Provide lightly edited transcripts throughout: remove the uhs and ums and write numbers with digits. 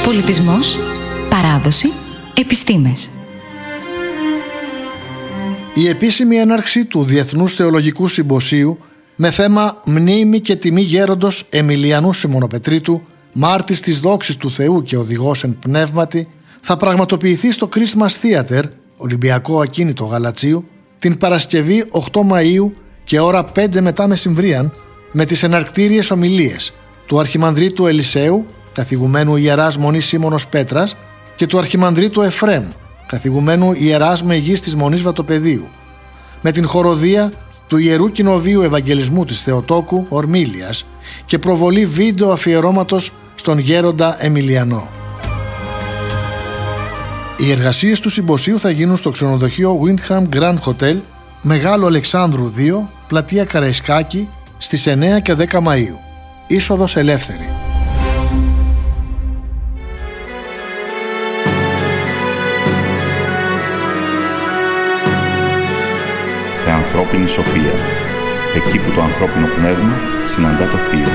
Πολιτισμός, παράδοση, επιστήμες. Η επίσημη έναρξη του Διεθνούς Θεολογικού Συμποσίου με θέμα «Μνήμη και τιμή γέροντος Εμιλιανού Σιμωνοπετρίτου, μάρτης της δόξης του Θεού και οδηγός εν πνεύματι» θα πραγματοποιηθεί στο Christmas Theater, Ολυμπιακό Ακίνητο Γαλατσίου, την Παρασκευή 8 Μαΐου και ώρα 5 μετά μεσημβρίαν, με τις εναρκτήριες ομιλίες του Αρχιμανδρίτου Ελισέου, καθηγουμένου Ιεράς Μονής Σίμωνος Πέτρας, και του Αρχιμανδρίτου Εφρέμ, καθηγουμένου Ιεράς Μεγής της Μονής Βατοπεδίου, με την χοροδία του Ιερού Κοινοβείου Ευαγγελισμού της Θεοτόκου Ορμήλιας και προβολή βίντεο αφιερώματος στον γέροντα Εμιλιανό. Οι εργασίες του συμποσίου θα γίνουν στο ξενοδοχείο Windham Grand Hotel, Μεγάλο Αλεξάνδρου 2, πλατεία Καραϊσκάκη, στις 9 και 10 Μαΐου. Είσοδος ελεύθερη. Θεανθρώπινη σοφία, εκεί που το ανθρώπινο πνεύμα συναντά το Θείο.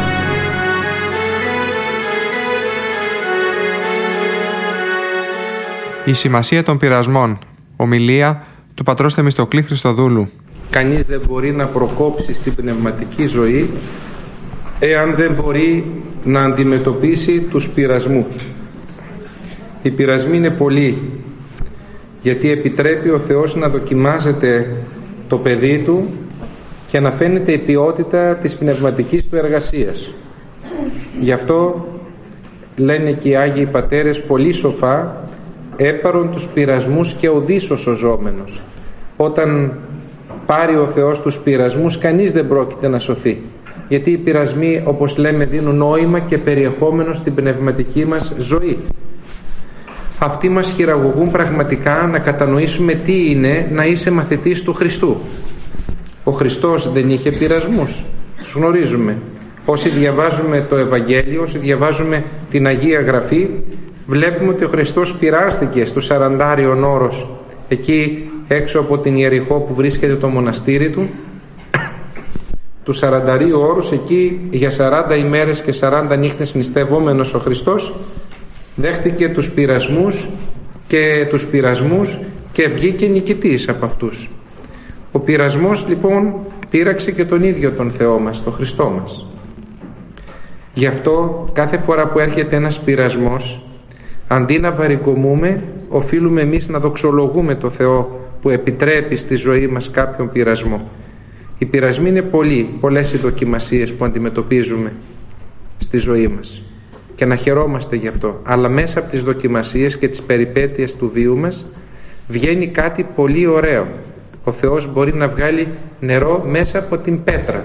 Η σημασία των πειρασμών. Ομιλία του πατρός Θεμιστοκλή Χριστοδούλου. Κανείς δεν μπορεί να προκόψει στην πνευματική ζωή εάν δεν μπορεί να αντιμετωπίσει τους πειρασμούς. Οι πειρασμοί είναι πολλοί, γιατί επιτρέπει ο Θεός να δοκιμάζεται το παιδί του και να φαίνεται η ποιότητα της πνευματικής του εργασίας. Γι' αυτό λένε και οι Άγιοι Πατέρες πολύ σοφά, έπαρον τους πειρασμούς και οδύσσος ο ζώμενος. Όταν πάρει ο Θεός τους πειρασμούς, κανείς δεν πρόκειται να σωθεί, γιατί οι πειρασμοί, όπως λέμε, δίνουν νόημα και περιεχόμενο στην πνευματική μας ζωή. Αυτοί μας χειραγωγούν πραγματικά να κατανοήσουμε τι είναι να είσαι μαθητής του Χριστού. Ο Χριστός δεν είχε πειρασμούς, τους γνωρίζουμε. Όσοι διαβάζουμε το Ευαγγέλιο, όσοι διαβάζουμε την Αγία Γραφή, βλέπουμε ότι ο Χριστός πειράστηκε στο 40 όρος, εκεί έξω από την Ιεριχώ που βρίσκεται το μοναστήρι του, του 40 όρους, εκεί για 40 ημέρες και 40 νύχτες νηστευόμενος ο Χριστός δέχτηκε τους πειρασμούς και βγήκε νικητής από αυτούς. Ο πειρασμός λοιπόν πείραξε και τον ίδιο τον Θεό μας, τον Χριστό μας. Γι' αυτό κάθε φορά που έρχεται ένας πειρασμός, αντί να βαρικομούμε, οφείλουμε εμείς να δοξολογούμε το Θεό που επιτρέπει στη ζωή μας κάποιον πειρασμό. Οι πειρασμοί είναι πολλές οι δοκιμασίες που αντιμετωπίζουμε στη ζωή μας και να χαιρόμαστε γι' αυτό. Αλλά μέσα από τις δοκιμασίες και τις περιπέτειες του βίου μας βγαίνει κάτι πολύ ωραίο. Ο Θεός μπορεί να βγάλει νερό μέσα από την πέτρα.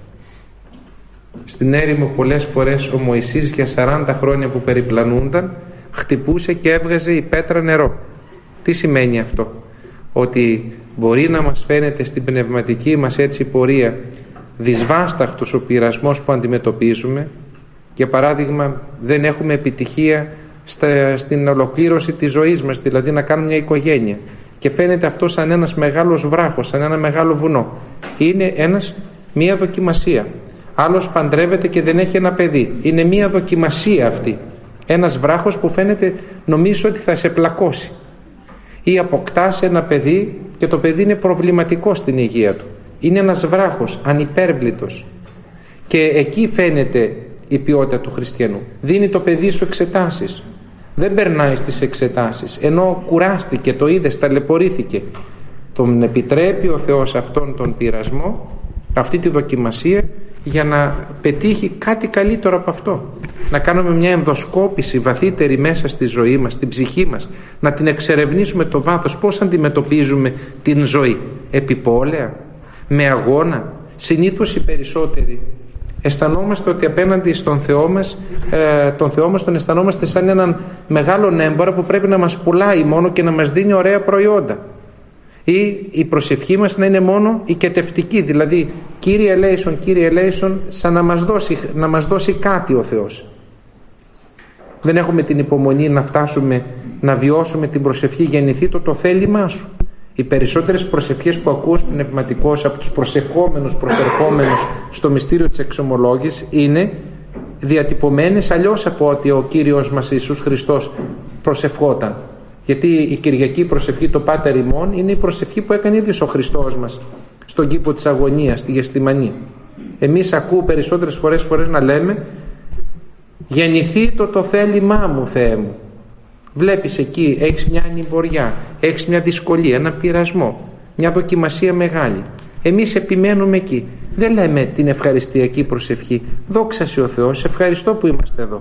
Στην έρημο πολλές φορές ο Μωυσής για 40 χρόνια που περιπλανούνταν χτυπούσε και έβγαζε η πέτρα νερό. Τι σημαίνει αυτό? Ότι μπορεί να μας φαίνεται στην πνευματική μας έτσι πορεία δυσβάσταχτος ο πειρασμός που αντιμετωπίζουμε. Για παράδειγμα, δεν έχουμε επιτυχία στην ολοκλήρωση της ζωής μας, δηλαδή να κάνουμε μια οικογένεια, και φαίνεται αυτό σαν ένας μεγάλος βράχος, σαν ένα μεγάλο βουνό. Είναι μια δοκιμασία. Άλλος παντρεύεται και δεν έχει ένα παιδί. Είναι μια δοκιμασία αυτή. Ένας βράχος που φαίνεται, νομίζω ότι θα σε πλακώσει. Ή αποκτάς ένα παιδί και το παιδί είναι προβληματικό στην υγεία του. Είναι ένας βράχος, ανυπέρβλητος. Και εκεί φαίνεται η ποιότητα του χριστιανού. Δίνει το παιδί σου εξετάσεις. Δεν περνάει στις εξετάσεις, ενώ κουράστηκε, το είδες, ταλαιπωρήθηκε. Τον επιτρέπει ο Θεός αυτόν τον πειρασμό, αυτή τη δοκιμασία, για να πετύχει κάτι καλύτερο από αυτό. Να κάνουμε μια ενδοσκόπηση βαθύτερη μέσα στη ζωή μας, στην ψυχή μας, να την εξερευνήσουμε το βάθος, πώς αντιμετωπίζουμε την ζωή. Επιπόλαια, με αγώνα. Συνήθως οι περισσότεροι αισθανόμαστε ότι απέναντι στον Θεό μας, τον αισθανόμαστε σαν έναν μεγάλο έμπορο που πρέπει να μας πουλάει μόνο και να μας δίνει ωραία προϊόντα. Ή η προσευχή μας να είναι μόνο οικετευτική, δηλαδή Κύριε ελέησον, σαν να μας δώσει κάτι ο Θεός. Δεν έχουμε την υπομονή να φτάσουμε να βιώσουμε την προσευχή γεννηθεί το θέλημά σου. Οι περισσότερες προσευχές που ακούω πνευματικώς από τους προσερχόμενους στο μυστήριο της εξομολόγησης είναι διατυπωμένες αλλιώς από ότι ο Κύριος μας Ιησούς Χριστός προσευχόταν. Γιατί η Κυριακή προσευχή το Πάτερ ημών είναι η προσευχή που έκανε ίδιος ο Χριστός μας στον κήπο της αγωνίας, στη Γεστημανή. Εμείς ακούω περισσότερες φορές να λέμε «Γεννηθεί το θέλημά μου, Θεέ μου». Βλέπεις εκεί, έχεις μια ανημποριά, έχεις μια δυσκολία, ένα πειρασμό, μια δοκιμασία μεγάλη. Εμείς επιμένουμε εκεί. Δεν λέμε την ευχαριστιακή προσευχή. Δόξα σε ο Θεός, ευχαριστώ που είμαστε εδώ.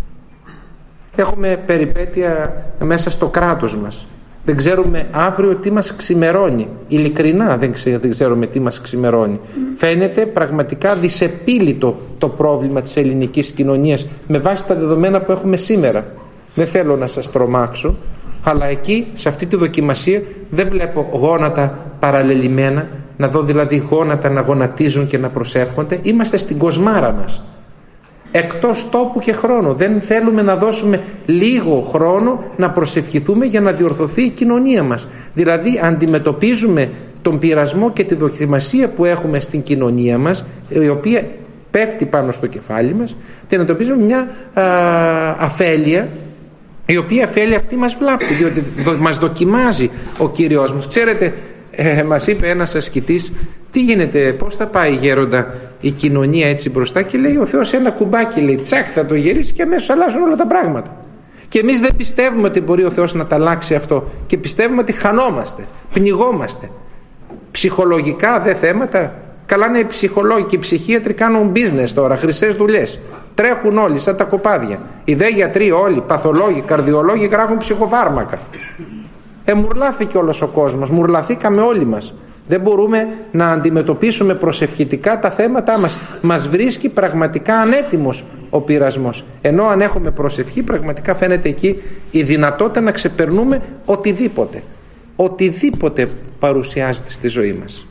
Έχουμε περιπέτεια μέσα στο κράτος μας. Δεν ξέρουμε αύριο τι μας ξημερώνει. Ειλικρινά δεν ξέρουμε τι μας ξημερώνει. Φαίνεται πραγματικά δυσεπίλητο το πρόβλημα της ελληνικής κοινωνίας με βάση τα δεδομένα που έχουμε σήμερα. Δεν θέλω να σας τρομάξω, αλλά εκεί, σε αυτή τη δοκιμασία, δεν βλέπω γόνατα παραλληλημένα, να δω δηλαδή γόνατα να γονατίζουν και να προσεύχονται. Είμαστε στην κοσμάρα μας, εκτός τόπου και χρόνου. Δεν θέλουμε να δώσουμε λίγο χρόνο να προσευχηθούμε για να διορθωθεί η κοινωνία μας. Δηλαδή αντιμετωπίζουμε τον πειρασμό και τη δοκιμασία που έχουμε στην κοινωνία μας, η οποία πέφτει πάνω στο κεφάλι μας, και αντιμετωπίζουμε μια αφέλεια, η οποία αφέλεια αυτή μας βλάπτει, διότι μας δοκιμάζει ο Κύριος μας. Ξέρετε, μας είπε ένας ασκητής, τι γίνεται, πώς θα πάει γέροντα η κοινωνία έτσι μπροστά, και λέει ο Θεός ένα κουμπάκι, λέει τσακ, θα το γυρίσει και αμέσως αλλάζουν όλα τα πράγματα. Και εμείς δεν πιστεύουμε ότι μπορεί ο Θεός να τα αλλάξει αυτό, και πιστεύουμε ότι χανόμαστε, πνιγόμαστε. Ψυχολογικά δε θέματα, καλά είναι οι ψυχολόγοι και οι ψυχίατροι κάνουν business τώρα, χρυσές δουλειές. Τρέχουν όλοι σαν τα κοπάδια. Οι δε γιατροί όλοι, παθολόγοι, καρδιολόγοι γράφουν ψυχοφάρμακα. Μουρλάθηκε όλος ο κόσμος, μουρλαθήκαμε όλοι μας. Δεν μπορούμε να αντιμετωπίσουμε προσευχητικά τα θέματα μας. Μας βρίσκει πραγματικά ανέτοιμος ο πειρασμός. Ενώ αν έχουμε προσευχή, πραγματικά φαίνεται εκεί η δυνατότητα να ξεπερνούμε οτιδήποτε. Οτιδήποτε παρουσιάζεται στη ζωή μας.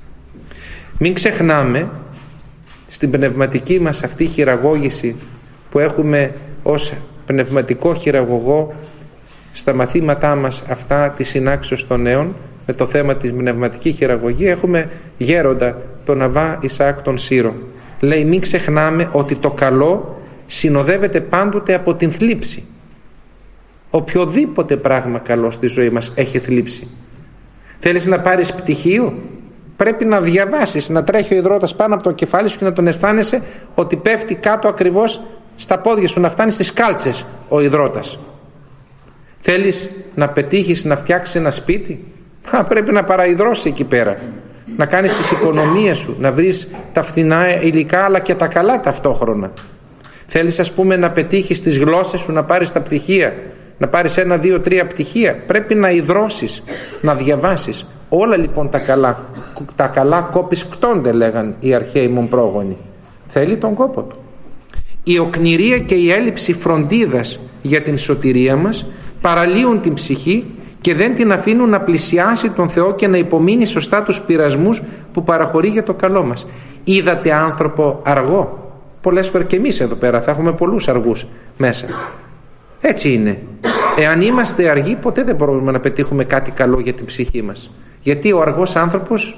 Μην ξεχνάμε στην πνευματική μας αυτή χειραγώγηση που έχουμε ως πνευματικό χειραγωγό στα μαθήματά μας αυτά της συνάξεως των νέων, με το θέμα της πνευματική χειραγωγία, έχουμε γέροντα τον Αββά Ισαάκ τον Σύρο. Λέει, μην ξεχνάμε ότι το καλό συνοδεύεται πάντοτε από την θλίψη. Οποιοδήποτε πράγμα καλό στη ζωή μας έχει θλίψη. Θέλεις να πάρεις πτυχίο, πρέπει να διαβάσεις, να τρέχει ο υδρότας πάνω από το κεφάλι σου και να τον αισθάνεσαι ότι πέφτει κάτω ακριβώς στα πόδια σου, να φτάνει στις κάλτσες ο υδρότας. Θέλεις να πετύχεις να φτιάξεις ένα σπίτι, πρέπει να παραϊδρώσεις εκεί πέρα, να κάνεις τις οικονομίες σου, να βρεις τα φθηνά υλικά αλλά και τα καλά ταυτόχρονα. Θέλεις ας πούμε να πετύχεις τις γλώσσες σου, να πάρεις τα πτυχία, να πάρεις 1, 2, 3 πτυχία, πρέπει να ιδρώσεις, να διαβάσεις. Όλα λοιπόν τα καλά κόπης κτώνται, λέγαν οι αρχαίοι μου πρόγονοι. Θέλει τον κόπο του. Η οκνηρία και η έλλειψη φροντίδας για την σωτηρία μας παραλύουν την ψυχή και δεν την αφήνουν να πλησιάσει τον Θεό και να υπομείνει σωστά τους πειρασμούς που παραχωρεί για το καλό μας. Είδατε άνθρωπο αργό? Πολλές φορές και εμείς εδώ πέρα θα έχουμε πολλούς αργούς μέσα. Έτσι είναι. Εάν είμαστε αργοί, ποτέ δεν μπορούμε να πετύχουμε κάτι καλό για την ψυχή μας. Γιατί ο αργός άνθρωπος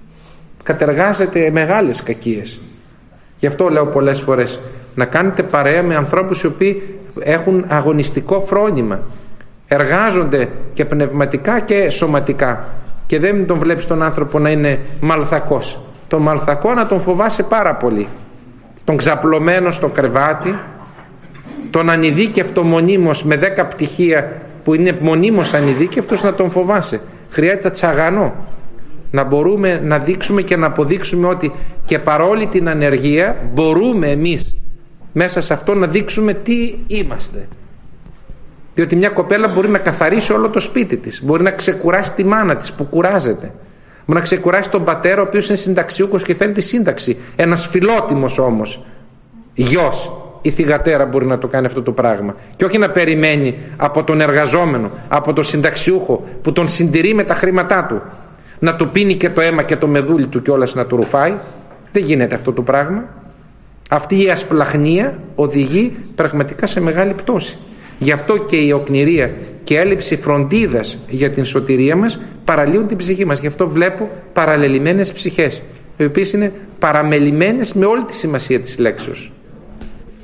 κατεργάζεται μεγάλες κακίες. Γι' αυτό λέω πολλές φορές να κάνετε παρέα με ανθρώπους οι οποίοι έχουν αγωνιστικό φρόνημα, εργάζονται και πνευματικά και σωματικά, και δεν τον βλέπεις τον άνθρωπο να είναι μαλθακός. Τον μαλθακό να τον φοβάσαι πάρα πολύ, τον ξαπλωμένο στο κρεβάτι, τον ανειδίκευτο μονίμως με 10 πτυχία που είναι μονίμως ανειδίκευτος, να τον φοβάσαι. Χρειάζεται τσαγανό, να μπορούμε να δείξουμε και να αποδείξουμε ότι και παρόλη την ανεργία μπορούμε εμείς μέσα σε αυτό να δείξουμε τι είμαστε. Διότι μια κοπέλα μπορεί να καθαρίσει όλο το σπίτι της, μπορεί να ξεκουράσει τη μάνα της που κουράζεται, μπορεί να ξεκουράσει τον πατέρα ο οποίος είναι συνταξιούχος και φέρνει τη σύνταξη, ένας φιλότιμος όμως γιος, η θυγατέρα μπορεί να το κάνει αυτό το πράγμα, και όχι να περιμένει από τον εργαζόμενο, από τον συνταξιούχο που τον συντηρεί με τα χρήματά του, να του πίνει και το αίμα και το μεδούλι του κιόλας να του ρουφάει. Δεν γίνεται αυτό το πράγμα. Αυτή η ασπλαχνία οδηγεί πραγματικά σε μεγάλη πτώση. Γι' αυτό και η οκνηρία και η έλλειψη φροντίδας για την σωτηρία μας παραλύουν την ψυχή μας. Γι' αυτό βλέπω παραλελειμμένες ψυχές, οι οποίες είναι παραμελημένες με όλη τη σημασία της λέξεως.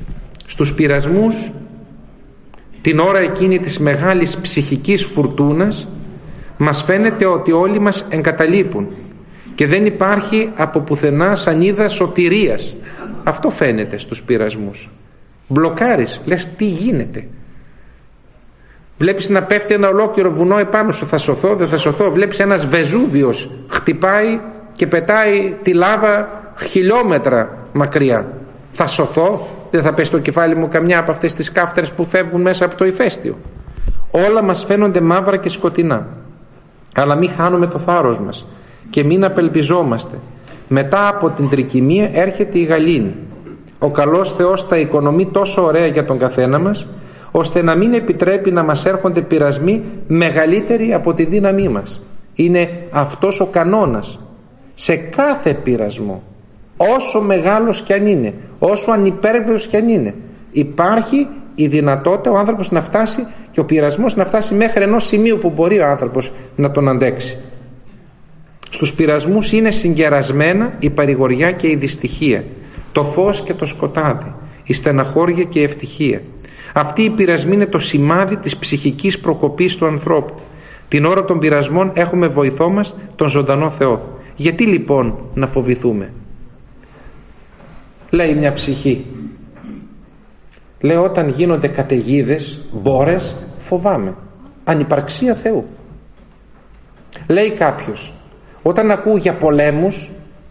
Στους πειρασμούς, την ώρα εκείνη της μεγάλης ψυχικής φουρτούνας, μας φαίνεται ότι όλοι μας εγκαταλείπουν και δεν υπάρχει από πουθενά σανίδα σωτηρίας. Αυτό φαίνεται στους πειρασμούς. Μπλοκάρεις, λες τι γίνεται. Βλέπεις να πέφτει ένα ολόκληρο βουνό επάνω σου, θα σωθώ, δεν θα σωθώ. Βλέπεις ένας Βεζούβιος χτυπάει και πετάει τη λάβα χιλιόμετρα μακριά. Θα σωθώ, δεν θα πέσει το κεφάλι μου καμιά από αυτές τις κάφτερες που φεύγουν μέσα από το ηφαίστειο. Όλα μας φαίνονται μαύρα και σκοτεινά. Αλλά μην χάνουμε το θάρρος μας και μην απελπιζόμαστε. Μετά από την τρικυμία έρχεται η γαλήνη. Ο καλός Θεός τα οικονομεί τόσο ωραία για τον καθένα μας, ώστε να μην επιτρέπει να μας έρχονται πειρασμοί μεγαλύτεροι από τη δύναμή μας. Είναι αυτός ο κανόνας. Σε κάθε πειρασμό, όσο μεγάλος κι αν είναι, όσο ανυπέρβλητος κι αν είναι, υπάρχει η δυνατότητα ο άνθρωπος να φτάσει και ο πειρασμός να φτάσει μέχρι ενός σημείου που μπορεί ο άνθρωπος να τον αντέξει. Στους πειρασμούς είναι συγκερασμένα η παρηγοριά και η δυστυχία, το φως και το σκοτάδι, η στεναχώρια και η ευτυχία. Αυτή η πειρασμή είναι το σημάδι της ψυχικής προκοπής του ανθρώπου. Την ώρα των πειρασμών έχουμε βοηθό μας τον ζωντανό Θεό. Γιατί λοιπόν να φοβηθούμε? Λέει μια ψυχή, λέει όταν γίνονται καταιγίδες, μπόρες, φοβάμαι. Ανυπαρξία Θεού. Λέει κάποιος, όταν ακούω για πολέμους,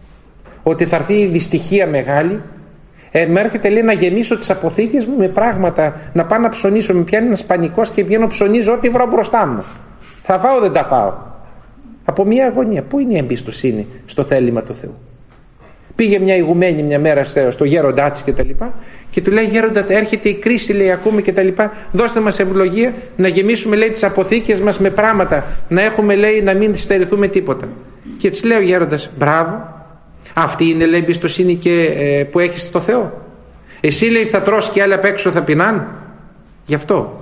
ότι θα έρθει η δυστυχία μεγάλη, με έρχεται λέει να γεμίσω τις αποθήκες μου με πράγματα, να πάω να ψωνίσω, με πιάνει ένας πανικός και βγαίνω ψωνίζω ό,τι βρω μπροστά μου. Θα φάω δεν τα φάω. Από μια αγωνία. Πού είναι η εμπιστοσύνη στο θέλημα του Θεού? Πήγε μια ηγουμένη μια μέρα στο γέροντά της και τα λοιπά και του λέει, γέροντα, έρχεται η κρίση, λέει, ακούμε και τα λοιπά, δώστε μας ευλογία να γεμίσουμε, λέει, τις αποθήκες μας με πράγματα, να έχουμε, λέει, να μην στερηθούμε τίποτα. Και της λέει ο γέροντας, μπράβο, αυτή είναι, λέει, εμπιστοσύνη και, που έχεις στο Θεό? Εσύ, λέει, θα τρως και άλλοι απ' έξω θα πεινάν? Γι' αυτό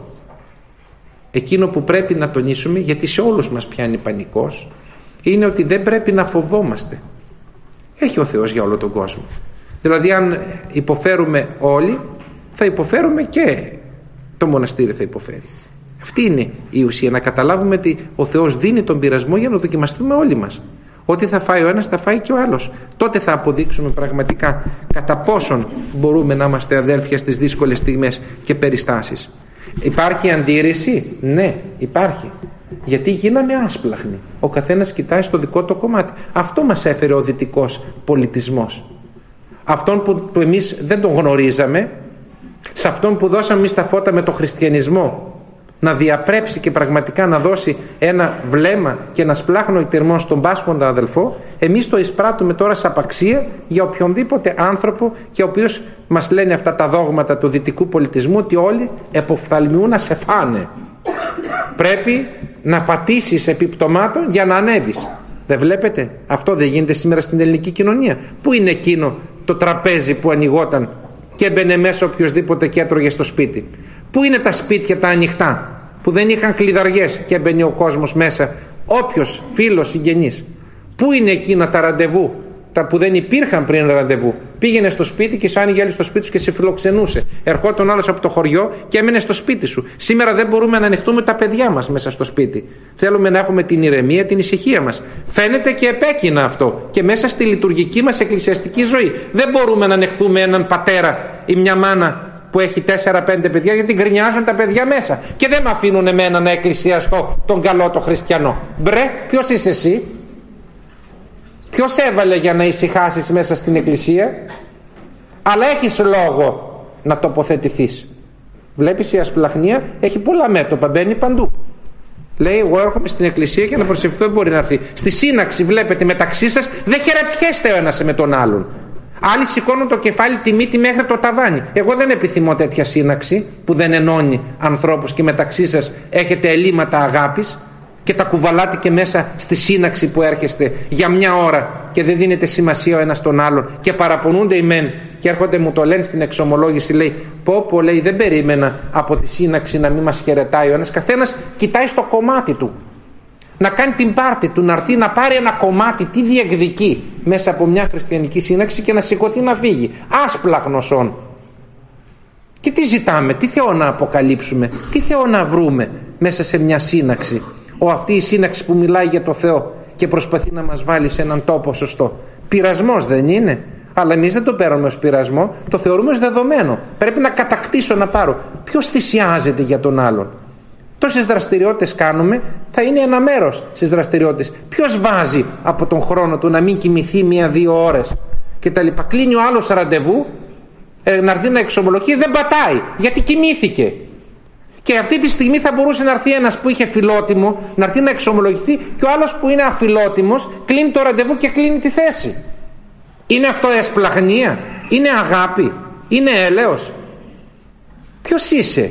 εκείνο που πρέπει να τονίσουμε, γιατί σε όλους μας πιάνει πανικός, είναι ότι δεν πρέπει να φοβόμαστε. Έχει ο Θεός για όλο τον κόσμο. Δηλαδή αν υποφέρουμε όλοι, θα υποφέρουμε και το μοναστήρι θα υποφέρει. Αυτή είναι η ουσία, να καταλάβουμε ότι ο Θεός δίνει τον πειρασμό για να δοκιμαστούμε όλοι μας. Ό,τι θα φάει ο ένας θα φάει και ο άλλος. Τότε θα αποδείξουμε πραγματικά κατά πόσον μπορούμε να είμαστε αδέλφια στις δύσκολες στιγμές και περιστάσεις. Υπάρχει αντίρρηση? Ναι, υπάρχει. Γιατί γίναμε άσπλαχνοι. Ο καθένας κοιτάει στο δικό του κομμάτι. Αυτό μας έφερε ο δυτικός πολιτισμός. Αυτόν που εμείς δεν τον γνωρίζαμε, σε αυτόν που δώσαμε εμείς τα φώτα με το χριστιανισμό, να διαπρέψει και πραγματικά να δώσει ένα βλέμμα και ένα σπλάχνο ητηρμό στον πάσχοντα αδελφό, εμείς το εισπράττουμε τώρα σαν απαξία για οποιονδήποτε άνθρωπο και ο οποίος μας λένε αυτά τα δόγματα του δυτικού πολιτισμού, ότι όλοι εποφθαλμιούν να σε φάνε. Πρέπει να πατήσεις επιπτωμάτων για να ανέβεις. Δεν βλέπετε? Αυτό δεν γίνεται σήμερα στην ελληνική κοινωνία. Πού είναι εκείνο το τραπέζι που ανοιγόταν και έμπαινε μέσα οποιοσδήποτε και έτρωγε στο σπίτι? Πού είναι τα σπίτια τα ανοιχτά που δεν είχαν κλειδαριές και έμπαινε ο κόσμος μέσα, όποιος φίλος, συγγενής? Πού είναι εκείνα τα ραντεβού τα που δεν υπήρχαν πριν ραντεβού? Πήγαινε στο σπίτι και σου άνοιγε άλλη στο σπίτι σου και σε φιλοξενούσε. Ερχόταν άλλος από το χωριό και έμενε στο σπίτι σου. Σήμερα δεν μπορούμε να ανοιχτούμε τα παιδιά μας μέσα στο σπίτι. Θέλουμε να έχουμε την ηρεμία, την ησυχία μας. Φαίνεται και επέκεινα αυτό και μέσα στη λειτουργική μας εκκλησιαστική ζωή. Δεν μπορούμε να ανεχθούμε έναν πατέρα ή μια μάνα που έχει 4-5 παιδιά, γιατί γκρινιάζουν τα παιδιά μέσα και δεν με αφήνουν εμένα να εκκλησιαστώ τον καλό το χριστιανό. Μπρε, ποιος είσαι εσύ? Ποιος έβαλε για να ησυχάσεις μέσα στην εκκλησία? Αλλά έχεις λόγο να τοποθετηθείς. Βλέπεις, η ασπλαχνία έχει πολλά μέτωπα, μπαίνει παντού. Λέει, εγώ έρχομαι στην εκκλησία και να προσευχηθώ δεν μπορεί να έρθει. Στη σύναξη βλέπετε μεταξύ σας δεν χαιρετιέστε ο ένας με τον άλλον. Άλλοι σηκώνουν το κεφάλι, τη μύτη μέχρι το ταβάνι. Εγώ δεν επιθυμώ τέτοια σύναξη που δεν ενώνει ανθρώπους και μεταξύ σας έχετε ελλείμματα αγάπης και τα κουβαλάτε και μέσα στη σύναξη που έρχεστε για μια ώρα και δεν δίνετε σημασία ο ένας τον άλλον και παραπονούνται οι μεν και έρχονται, μου το λένε στην εξομολόγηση, λέει, πω, λέει, δεν περίμενα από τη σύναξη να μην μας χαιρετάει ο ένας. Καθένας κοιτάει στο κομμάτι του, να κάνει την πάρτη του, να έρθει να πάρει ένα κομμάτι, τι διεκδικεί μέσα από μια χριστιανική σύναξη και να σηκωθεί να φύγει άσπλαχνος όν. Και τι ζητάμε, τι Θεό να αποκαλύψουμε, τι Θεό να βρούμε μέσα σε μια σύναξη? Αυτή η σύναξη που μιλάει για το Θεό και προσπαθεί να μας βάλει σε έναν τόπο σωστό. Πειρασμός δεν είναι? Αλλά εμείς δεν το παίρνουμε ως πειρασμό, το θεωρούμε ως δεδομένο. Πρέπει να κατακτήσω, να πάρω. Ποιος θυσιάζεται για τον άλλον? Τόσες δραστηριότητες κάνουμε, θα είναι ένα μέρος στις δραστηριότητες. Ποιος βάζει από τον χρόνο του να μην κοιμηθεί 1-2 ώρες και τα λοιπά? Κλείνει ο άλλος ραντεβού να έρθει να εξομολογεί, δεν πατάει γιατί κοιμήθηκε. Και αυτή τη στιγμή θα μπορούσε να έρθει ένας που είχε φιλότιμο να έρθει να εξομολογηθεί, και ο άλλος που είναι αφιλότιμος κλείνει το ραντεβού και κλείνει τη θέση. Είναι αυτό εσπλαχνία? Είναι αγάπη? Είναι έλεος? Ποιος είσαι?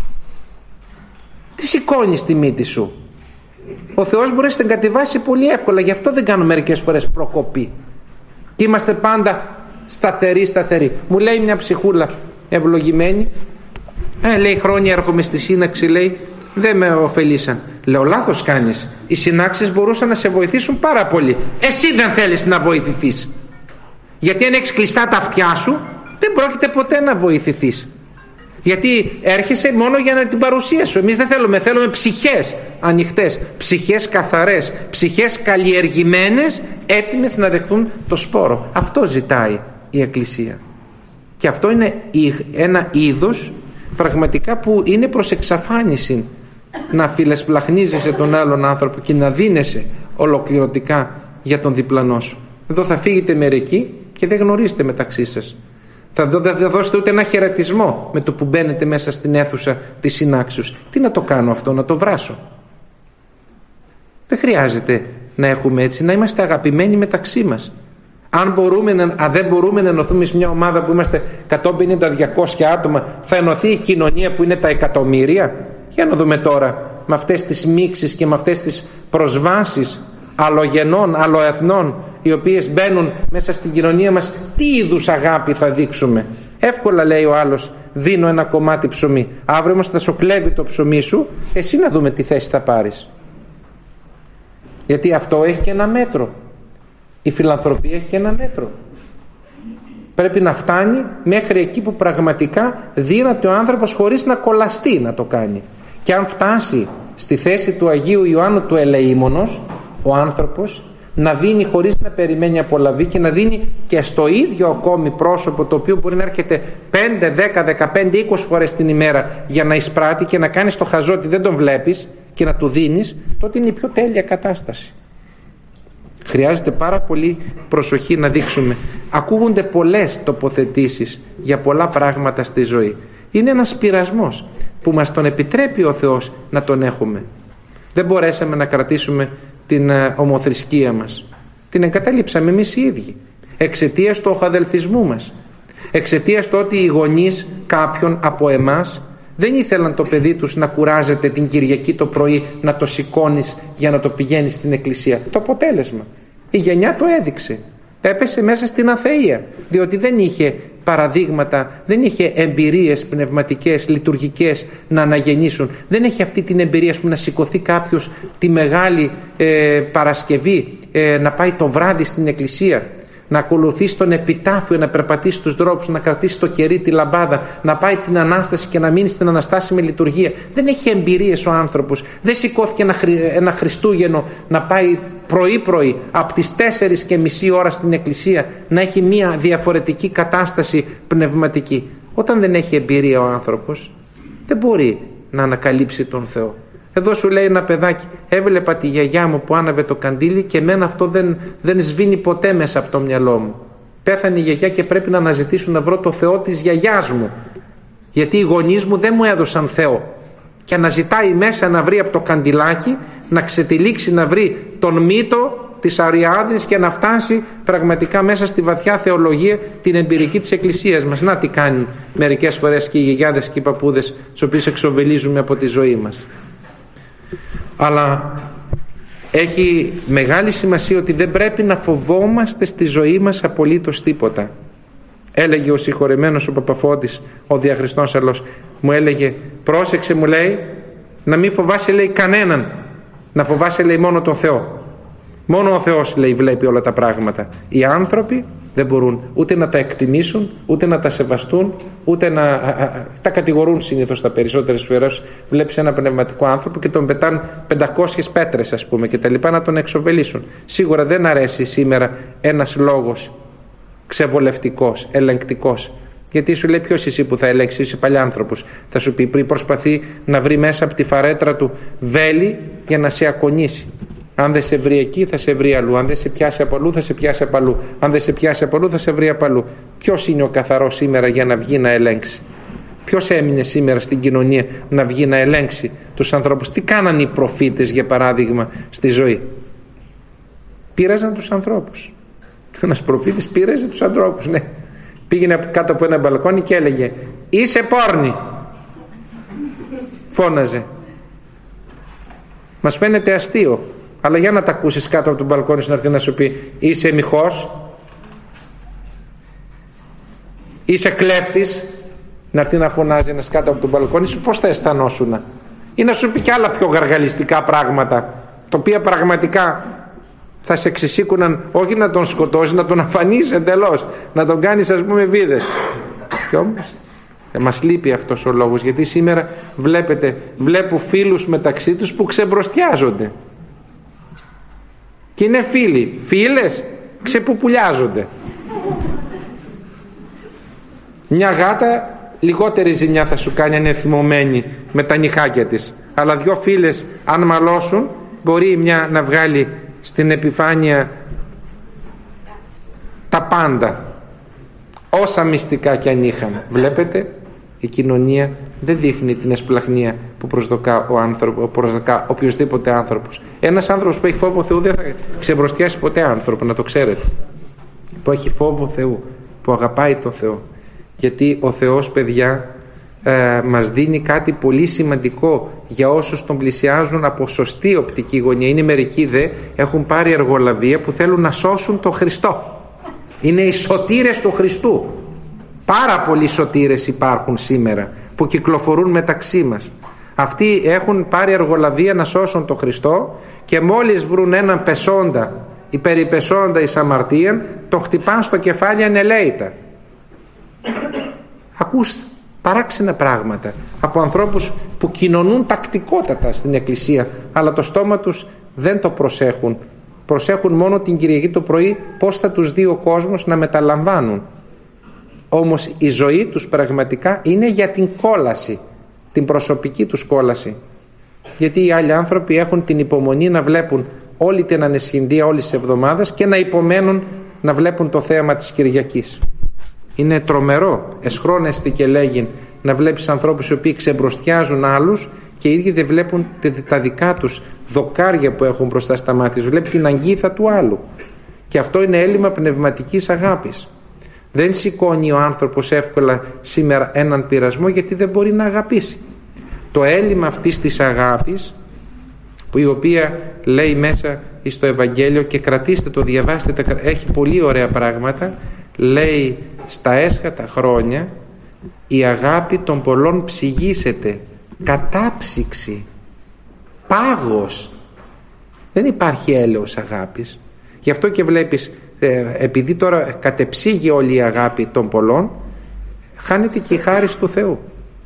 Τι σηκώνεις τη μύτη σου? Ο Θεός μπορεί να την κατεβάσει πολύ εύκολα, γι' αυτό δεν κάνω μερικές φορές προκοπή. Είμαστε πάντα σταθεροί. Μου λέει μια ψυχούλα ευλογημένη, λέει, χρόνια έρχομαι στη σύναξη, λέει, δεν με ωφελήσαν. Λέω, λάθος κάνεις. Οι συνάξεις μπορούσαν να σε βοηθήσουν πάρα πολύ. Εσύ δεν θέλεις να βοηθηθείς. Γιατί αν έχεις κλειστά τα αυτιά σου, δεν πρόκειται ποτέ να βοηθηθείς. Γιατί έρχεσαι μόνο για την παρουσία σου. Εμείς δεν θέλουμε ψυχές ανοιχτές, ψυχές καθαρές, ψυχές καλλιεργημένες, έτοιμες να δεχθούν το σπόρο. Αυτό ζητάει η Εκκλησία. Και αυτό είναι ένα είδος πραγματικά που είναι προς εξαφάνιση, να φιλεσπλαχνίζεσαι τον άλλον άνθρωπο και να δίνεσαι ολοκληρωτικά για τον διπλανό σου. Εδώ θα φύγετε μερικοί και δεν γνωρίζετε μεταξύ σας. Θα δώσετε ούτε ένα χαιρετισμό με το που μπαίνετε μέσα στην αίθουσα της συνάξεως. Τι να το κάνω αυτό, να το βράσω? Δεν χρειάζεται να έχουμε έτσι, να είμαστε αγαπημένοι μεταξύ μας. Αν δεν μπορούμε να ενωθούμε σε μια ομάδα που είμαστε 150-200 άτομα, θα ενωθεί η κοινωνία που είναι τα εκατομμύρια? Για να δούμε τώρα, με αυτές τις μίξεις και με αυτές τις προσβάσεις αλλογενών, αλλοεθνών, οι οποίες μπαίνουν μέσα στην κοινωνία μας, τι είδους αγάπη θα δείξουμε? Εύκολα λέει ο άλλος, δίνω ένα κομμάτι ψωμί. Αύριο όμως θα σου κλέβει το ψωμί σου, εσύ να δούμε τι θέση θα πάρεις. Γιατί αυτό έχει και ένα μέτρο. Η φιλανθρωπία έχει και ένα μέτρο. Πρέπει να φτάνει μέχρι εκεί που πραγματικά δύναται ο άνθρωπος χωρίς να κολλαστεί να το κάνει. Και αν φτάσει στη θέση του Αγίου Ιωάννου του Ελεήμονος, ο άνθρωπος να δίνει χωρίς να περιμένει απολαβή και να δίνει και στο ίδιο ακόμη πρόσωπο, το οποίο μπορεί να έρχεται 5, 10, 15, 20 φορές την ημέρα για να εισπράττει και να κάνεις το χαζό ότι δεν τον βλέπεις και να του δίνεις, τότε είναι η πιο τέλεια κατάσταση. Χρειάζεται πάρα πολύ προσοχή να δείξουμε. Ακούγονται πολλές τοποθετήσεις για πολλά πράγματα στη ζωή. Είναι ένας πειρασμός που μας τον επιτρέπει ο Θεός να τον έχουμε. Δεν μπορέσαμε να κρατήσουμε την ομοθρησκεία μας. Την εγκαταλείψαμε εμείς οι ίδιοι. Εξαιτίας του οχαδελφισμού μας. Εξαιτίας του ότι οι γονείς κάποιον από εμάς δεν ήθελαν το παιδί τους να κουράζεται την Κυριακή το πρωί, να το σηκώνεις για να το πηγαίνεις στην εκκλησία. Το αποτέλεσμα, η γενιά το έδειξε. Έπεσε μέσα στην αθεία, διότι δεν είχε παραδείγματα, δεν είχε εμπειρίες πνευματικές, λειτουργικές να αναγεννήσουν. Δεν έχει αυτή την εμπειρία που να σηκωθεί κάποιος τη Μεγάλη Παρασκευή, να πάει το βράδυ στην εκκλησία, να ακολουθήσει τον επιτάφιο, να περπατήσει τους δρόμους, να κρατήσει το κερί, τη λαμπάδα, να πάει την Ανάσταση και να μείνει στην Αναστάσιμη λειτουργία. Δεν έχει εμπειρίες ο άνθρωπος. Δεν σηκώθηκε ένα Χριστούγεννο να πάει πρωί-πρωί από τις 4:30 ώρα στην εκκλησία, να έχει μια διαφορετική κατάσταση πνευματική. Όταν δεν έχει εμπειρία ο άνθρωπος, δεν μπορεί να ανακαλύψει τον Θεό. Εδώ σου λέει ένα παιδάκι, έβλεπα τη γιαγιά μου που άναβε το καντήλι και εμένα αυτό δεν σβήνει ποτέ μέσα από το μυαλό μου. Πέθανε η γιαγιά και πρέπει να αναζητήσω να βρω το Θεό της γιαγιάς μου, γιατί οι γονείς μου δεν μου έδωσαν Θεό. Και αναζητάει μέσα να βρει από το καντιλάκι, να ξετυλίξει, να βρει τον μύτο της Αριάδνης και να φτάσει πραγματικά μέσα στη βαθιά θεολογία, την εμπειρική της Εκκλησίας μας. Να τι κάνουν μερικές φορές και οι γιαγιάδες και οι παππούδες, τις οποίες εξοβελίζουμε από τη ζωή μας. Αλλά έχει μεγάλη σημασία ότι δεν πρέπει να φοβόμαστε στη ζωή μας απολύτως τίποτα. Έλεγε ο συγχωρεμένος ο Παπαφώτης, ο διαχριστών Σαλός, μου έλεγε, πρόσεξε, μου λέει, να μην φοβάσαι, λέει, κανέναν, να φοβάσαι, λέει, μόνο τον Θεό. Μόνο ο Θεός, λέει, βλέπει όλα τα πράγματα. Οι άνθρωποι Δεν μπορούν ούτε να τα εκτιμήσουν, ούτε να τα σεβαστούν, ούτε να τα κατηγορούν συνήθως τα περισσότερες φορές. Βλέπεις ένα πνευματικό άνθρωπο και τον πετάνε 500 πέτρες, ας πούμε, και τα λοιπά, να τον εξοβελήσουν. Σίγουρα δεν αρέσει σήμερα ένας λόγος ξεβολευτικός, ελεγκτικός. Γιατί σου λέει ποιος εσύ που θα ελέγξει, είσαι παλιάνθρωπος. Θα σου πει πριν προσπαθεί να βρει μέσα από τη φαρέτρα του βέλη για να σε ακονίσει. Αν δεν σε βρει εκεί θα σε βρει αλλού. Αν δεν σε πιάσει από αλλού θα σε πιάσει από αλλού. Αν δεν σε πιάσει από αλλού θα σε βρει από αλλού. Ποιος είναι ο καθαρός σήμερα για να βγει να ελέγξει? Ποιος έμεινε σήμερα στην κοινωνία να βγει να ελέγξει τους ανθρώπους? Τι κάνανε οι προφήτες, για παράδειγμα, στη ζωή? Πείραζαν τους ανθρώπους. Ένας προφήτης πείραζε τους ανθρώπους, ναι. Πήγαινε κάτω από ένα μπαλκόνι και έλεγε «Είσαι πόρνη». Φώναζε. Μας φαίνεται αστείο, αλλά για να τα ακούσεις κάτω από τον μπαλκόνι να έρθει να σου πει «Είσαι μοιχός», «Είσαι κλέφτης», να έρθει να φωνάζει ένας κάτω από τον μπαλκόνι σου, πώς θα αισθανόσουνα? Ή να σου πει και άλλα πιο γαργαλιστικά πράγματα, τα οποία πραγματικά θα σε εξησύκουναν, όχι να τον σκοτώσει, να τον αφανίσει εντελώς, να τον κάνεις, ας πούμε, βίδες. Κι όμως μας λείπει αυτός ο λόγος, γιατί σήμερα βλέπω φίλους μεταξύ τους που ξεμπροστιάζονται. Και είναι φίλοι, φίλες ξεπουπουλιάζονται. Μια γάτα λιγότερη ζημιά θα σου κάνει αν είναι θυμωμένη με τα νυχάκια της, αλλά δυο φίλες αν μαλώσουν μπορεί μια να βγάλει στην επιφάνεια τα πάντα, όσα μυστικά κι αν είχαν. Βλέπετε, η κοινωνία δεν δείχνει την εσπλαχνία που προσδοκά οποιοσδήποτε άνθρωπος. Ένας άνθρωπος που έχει φόβο Θεού δεν θα ξεμπροστιάσει ποτέ άνθρωπο, να το ξέρετε. Που έχει φόβο Θεού, που αγαπάει το Θεό. Γιατί ο Θεός, παιδιά, μας δίνει κάτι πολύ σημαντικό για όσους τον πλησιάζουν από σωστή οπτική γωνία. Είναι μερικοί έχουν πάρει εργολαβία που θέλουν να σώσουν τον Χριστό. Είναι οι σωτήρες του Χριστού. Πάρα πολλοί σωτήρες υπάρχουν σήμερα που κυκλοφορούν μεταξύ μας. Αυτοί έχουν πάρει εργολαβία να σώσουν τον Χριστό και μόλις βρουν έναν πεσόντα, υπερηπεσόντα εις αμαρτίαν, τον χτυπάν στο κεφάλι ανελαίητα. Ακούστε παράξενα πράγματα από ανθρώπους που κοινωνούν τακτικότατα στην εκκλησία, αλλά το στόμα τους δεν το προσέχουν. Προσέχουν μόνο την Κυριακή το πρωί πώς θα τους δει ο κόσμος να μεταλαμβάνουν. Όμως η ζωή τους πραγματικά είναι για την κόλαση, την προσωπική τους κόλαση. Γιατί οι άλλοι άνθρωποι έχουν την υπομονή να βλέπουν όλη την ανεσχυνδία όλης της εβδομάδας και να υπομένουν να βλέπουν το θέαμα της Κυριακής. Είναι τρομερό, εσχρόνεστη και λέγειν, να βλέπεις ανθρώπους οι οποίοι ξεμπροστιάζουν άλλους και οι ίδιοι δεν βλέπουν τα δικά τους δοκάρια που έχουν μπροστά στα μάτια τους. Βλέπει την αγκίθα του άλλου. Και αυτό είναι έλλειμμα πνευματικής αγάπης. Δεν σηκώνει ο άνθρωπος εύκολα σήμερα έναν πειρασμό, γιατί δεν μπορεί να αγαπήσει. Το έλλειμμα αυτής της αγάπης, που η οποία λέει μέσα στο Ευαγγέλιο, και κρατήστε το, διαβάστε, έχει πολύ ωραία πράγματα, λέει στα έσχατα χρόνια η αγάπη των πολλών ψυγίσεται, κατάψυξη, πάγος. Δεν υπάρχει έλεος αγάπης. Γι' αυτό και βλέπεις, επειδή τώρα κατεψύγει όλη η αγάπη των πολλών, χάνεται και η χάρις του Θεού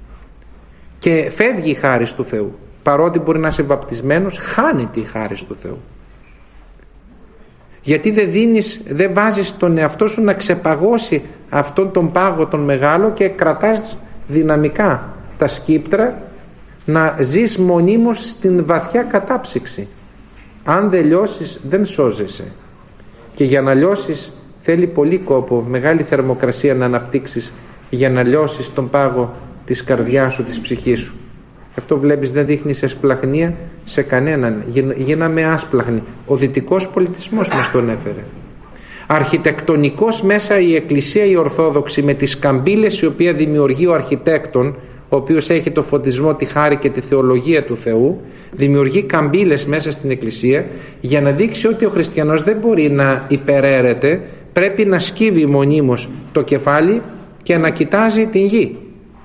και φεύγει η χάρις του Θεού. Παρότι μπορεί να είσαι βαπτισμένος, χάνεται η χάρις του Θεού. Γιατί δεν βάζεις τον εαυτό σου να ξεπαγώσει αυτόν τον πάγο τον μεγάλο και κρατάς δυναμικά τα σκύπτρα, να ζεις μονίμως στην βαθιά κατάψυξη. Αν δεν λιώσεις δεν σώζεσαι, και για να λιώσεις θέλει πολύ κόπο, μεγάλη θερμοκρασία να αναπτύξεις για να λιώσεις τον πάγο της καρδιάς σου, της ψυχής σου. Αυτό βλέπεις, δεν δείχνεις εσπλαχνία σε κανέναν, γίναμε άσπλαχνοι. Ο δυτικός πολιτισμός μας τον έφερε. Αρχιτεκτονικός μέσα η Εκκλησία η Ορθόδοξη, με τις καμπύλες οι οποία δημιουργεί ο αρχιτέκτον, ο οποίος έχει το φωτισμό, τη χάρη και τη θεολογία του Θεού, δημιουργεί καμπύλες μέσα στην Εκκλησία για να δείξει ότι ο χριστιανός δεν μπορεί να υπεραίρεται, πρέπει να σκύβει μονίμως το κεφάλι και να κοιτάζει την γη.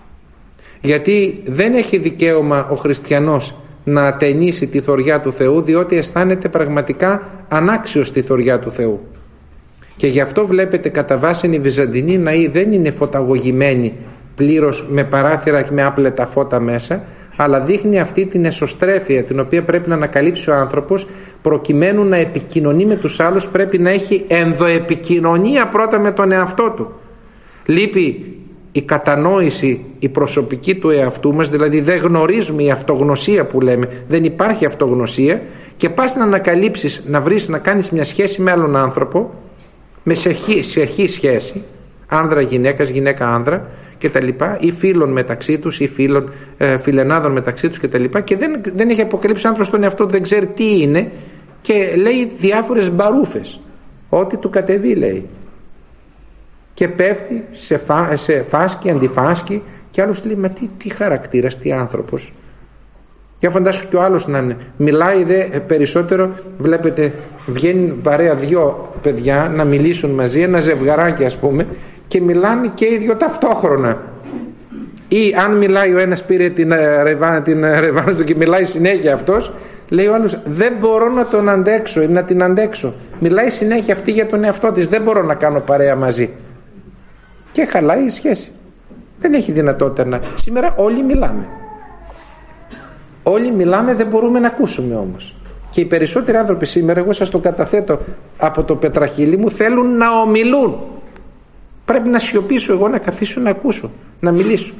Γιατί δεν έχει δικαίωμα ο χριστιανός να ατενίσει τη θωριά του Θεού, διότι αισθάνεται πραγματικά ανάξιος στη θωριά του Θεού. Και γι' αυτό βλέπετε κατά βάση οι Βυζαντινοί ναοί δεν είναι φωταγωγημένοι πλήρως με παράθυρα και με άπλετα φώτα μέσα, αλλά δείχνει αυτή την εσωστρέφεια την οποία πρέπει να ανακαλύψει ο άνθρωπος προκειμένου να επικοινωνεί με τους άλλους. Πρέπει να έχει ενδοεπικοινωνία πρώτα με τον εαυτό του. Λείπει η κατανόηση, η προσωπική του εαυτού μας, δηλαδή δεν γνωρίζουμε, η αυτογνωσία που λέμε, δεν υπάρχει αυτογνωσία, και πας να ανακαλύψεις, να βρεις, να κάνεις μια σχέση με άλλον άνθρωπο, σε χή σχέση, άνδρα γυναίκας, γυναίκα άνδρα και τα λοιπά, ή φίλων μεταξύ τους ή φιλενάδων μεταξύ τους και τα λοιπά, και δεν έχει αποκαλύψει ο άνθρωπος τον εαυτό του, δεν ξέρει τι είναι και λέει διάφορες μπαρούφες, ό,τι του κατεβεί λέει, και πέφτει σε φάσκη, αντιφάσκη, και άλλος λέει μα τι χαρακτήρας, τι άνθρωπος. Για φαντάσου και ο άλλος να είναι. Μιλάει δε περισσότερο, βλέπετε βγαίνει παρέα δυο παιδιά να μιλήσουν μαζί, ένα ζευγαράκι ας πούμε, και μιλάνε και οι δυο ταυτόχρονα. Ή αν μιλάει ο ένας, πήρε την ρεβάνα του και μιλάει συνέχεια αυτός, λέει ο άλλος δεν μπορώ να τον αντέξω ή να την αντέξω. Μιλάει συνέχεια αυτή για τον εαυτό της, δεν μπορώ να κάνω παρέα μαζί. Και χαλάει η σχέση. Δεν έχει δυνατότητα να... Σήμερα όλοι μιλάμε. Όλοι μιλάμε, δεν μπορούμε να ακούσουμε όμως. Και οι περισσότεροι άνθρωποι σήμερα, εγώ σας το καταθέτω από το πετραχύλι μου, θέλουν να ομιλούν. Πρέπει να σιωπήσω εγώ, να καθίσω να ακούσω, να μιλήσω.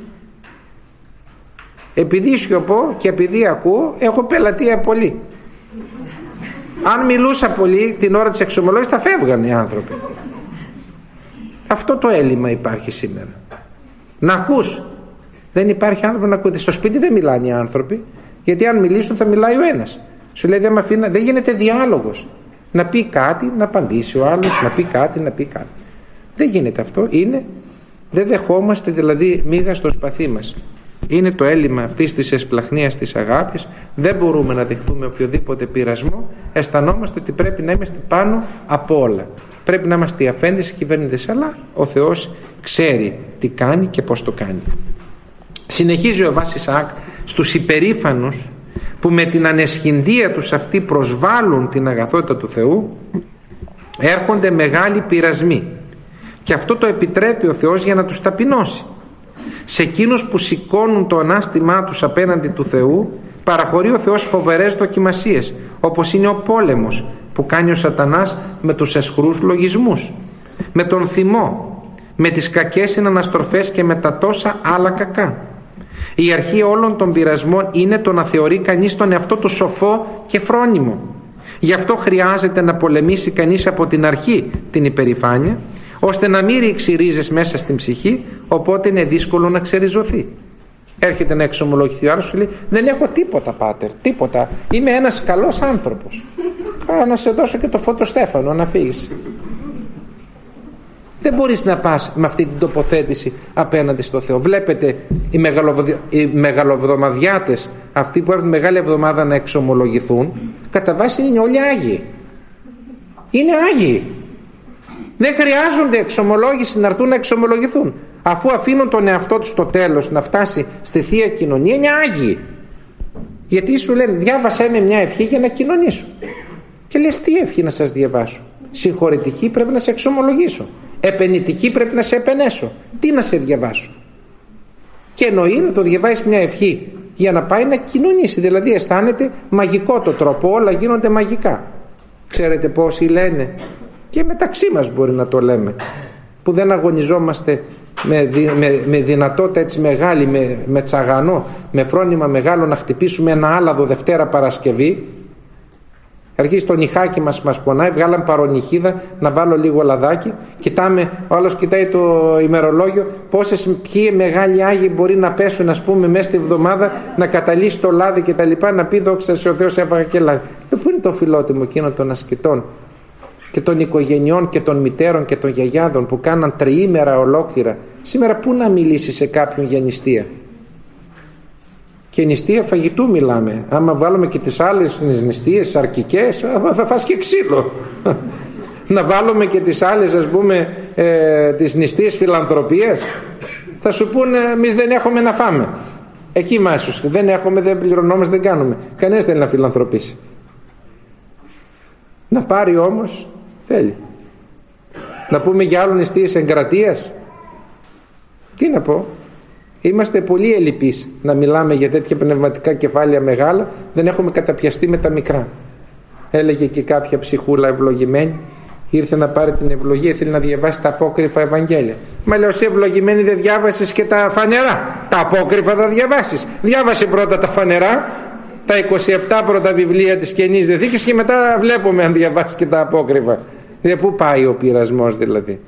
Επειδή σιωπώ και επειδή ακούω, έχω πελατεία πολύ. Αν μιλούσα πολύ την ώρα της εξομολόγησης θα φεύγαν οι άνθρωποι. Αυτό το έλλειμμα υπάρχει σήμερα. Να ακούς. Δεν υπάρχει άνθρωπο να ακούει. Στο σπίτι δεν μιλάνε οι άνθρωποι, γιατί αν μιλήσουν θα μιλάει ο ένας. Σου λέει δεν γίνεται διάλογος. Να πει κάτι, να απαντήσει ο άλλος, να πει κάτι, να πει κάτι. Δεν γίνεται αυτό. Δεν δεχόμαστε δηλαδή μίγα στο σπαθί μας. Είναι το έλλειμμα αυτής της εσπλαχνίας της αγάπης. Δεν μπορούμε να δεχθούμε οποιοδήποτε πειρασμό. Αισθανόμαστε ότι πρέπει να είμαστε πάνω από όλα. Πρέπει να είμαστε οι αφέντες, οι κυβερνήτες, αλλά ο Θεός ξέρει τι κάνει και πώς το κάνει. Συνεχίζει ο Βάς Ισαάκ στους υπερήφανους που με την ανεσχυντία τους αυτή προσβάλλουν την αγαθότητα του Θεού, έρχονται μεγάλοι πειρασμοί, και αυτό το επιτρέπει ο Θεός για να τους ταπεινώσει. Σε εκείνους που σηκώνουν το ανάστημά τους απέναντι του Θεού παραχωρεί ο Θεός φοβερές δοκιμασίες, όπως είναι ο πόλεμος που κάνει ο Σατανάς με τους αισχρούς λογισμούς, με τον θυμό, με τις κακές συναναστροφές και με τα τόσα άλλα κακά. Η αρχή όλων των πειρασμών είναι το να θεωρεί κανείς τον εαυτό του σοφό και φρόνιμο. Γι' αυτό χρειάζεται να πολεμήσει κανείς από την αρχή την υπερηφάνεια, ώστε να μην ρίξει ρίζες μέσα στην ψυχή, οπότε είναι δύσκολο να ξεριζωθεί. Έρχεται να εξομολογηθεί ο άλλος, σου λέει δεν έχω τίποτα πάτερ, τίποτα, είμαι ένας καλός άνθρωπος. Να σε δώσω και το φωτοστέφανο να φύγεις. Δεν μπορείς να πας με αυτή την τοποθέτηση απέναντι στο Θεό. Βλέπετε οι μεγαλοβδομαδιάτες, αυτοί που έρχονται Μεγάλη Εβδομάδα να εξομολογηθούν, κατά βάση είναι όλοι Άγιοι. Είναι Άγιοι. Δεν χρειάζονται εξομολόγηση να έρθουν να εξομολογηθούν. Αφού αφήνουν τον εαυτό τους στο τέλος να φτάσει στη Θεία Κοινωνία, είναι Άγιοι. Γιατί σου λένε διάβασέ με μια ευχή για να κοινωνήσω. Και λες τι ευχή να σας διαβάσω? Συγχωρητική πρέπει να σε εξομολογήσω. Επενητική πρέπει να σε επενέσω. Τι να σε διαβάσω? Και εννοεί να το διαβάσεις μια ευχή για να πάει να κοινωνήσει. Δηλαδή αισθάνεται μαγικό το τρόπο, όλα γίνονται μαγικά. Ξέρετε πόσοι λένε, και μεταξύ μας μπορεί να το λέμε, που δεν αγωνιζόμαστε με δυνατότητα έτσι μεγάλη, με τσαγανό, με φρόνημα μεγάλο να χτυπήσουμε ένα άλαδο Δευτέρα Παρασκευή. Αρχίζει το νυχάκι μας πονάει, βγάλαμε παρονυχίδα να βάλω λίγο λαδάκι, κοιτάμε, ο άλλος κοιτάει το ημερολόγιο, ποιοι μεγάλοι Άγιοι μπορεί να πέσουν ας πούμε μέσα στη εβδομάδα, να καταλύσει το λάδι και τα λοιπά, να πει δόξα σε ο Θεός έφαγα και λάδι. Πού είναι το φιλότιμο εκείνο των ασκητών και των οικογενειών και των μητέρων και των γιαγιάδων που κάναν τριήμερα ολόκληρα? Σήμερα πού να μιλήσει σε κάποιον για νηστεία? Και νηστεία φαγητού μιλάμε. Άμα βάλουμε και τις άλλες νηστείες σαρκικές, θα φας και ξύλο. Να βάλουμε και τις άλλες ας πούμε τις νηστείες φιλανθρωπίας, θα σου πούνε εμείς δεν έχουμε να φάμε. Εκεί μάσους δεν έχουμε, δεν πληρωνόμαστε, δεν κάνουμε. Κανένας θέλει να φιλανθρωπήσει. Να πάρει όμως θέλει. Να πούμε για άλλων εστίες εγκρατείας? Τι να πω. Είμαστε πολύ ελλειπείς να μιλάμε για τέτοια πνευματικά κεφάλαια μεγάλα. Δεν έχουμε καταπιαστεί με τα μικρά. Έλεγε και κάποια ψυχούλα ευλογημένη, ήρθε να πάρει την ευλογία, θέλει να διαβάσει τα απόκριφα Ευαγγέλια. Μα λέω, εσύ ευλογημένη δεν διάβασες και τα φανερά? Τα απόκριφα θα διαβάσεις. Διάβασε πρώτα τα φανερά, τα 27 πρώτα βιβλία της Καινής Διαθήκης, και μετά βλέπουμε αν διαβάσεις και τα απόκριφα. Πού πάει ο πειρασμός δηλαδή?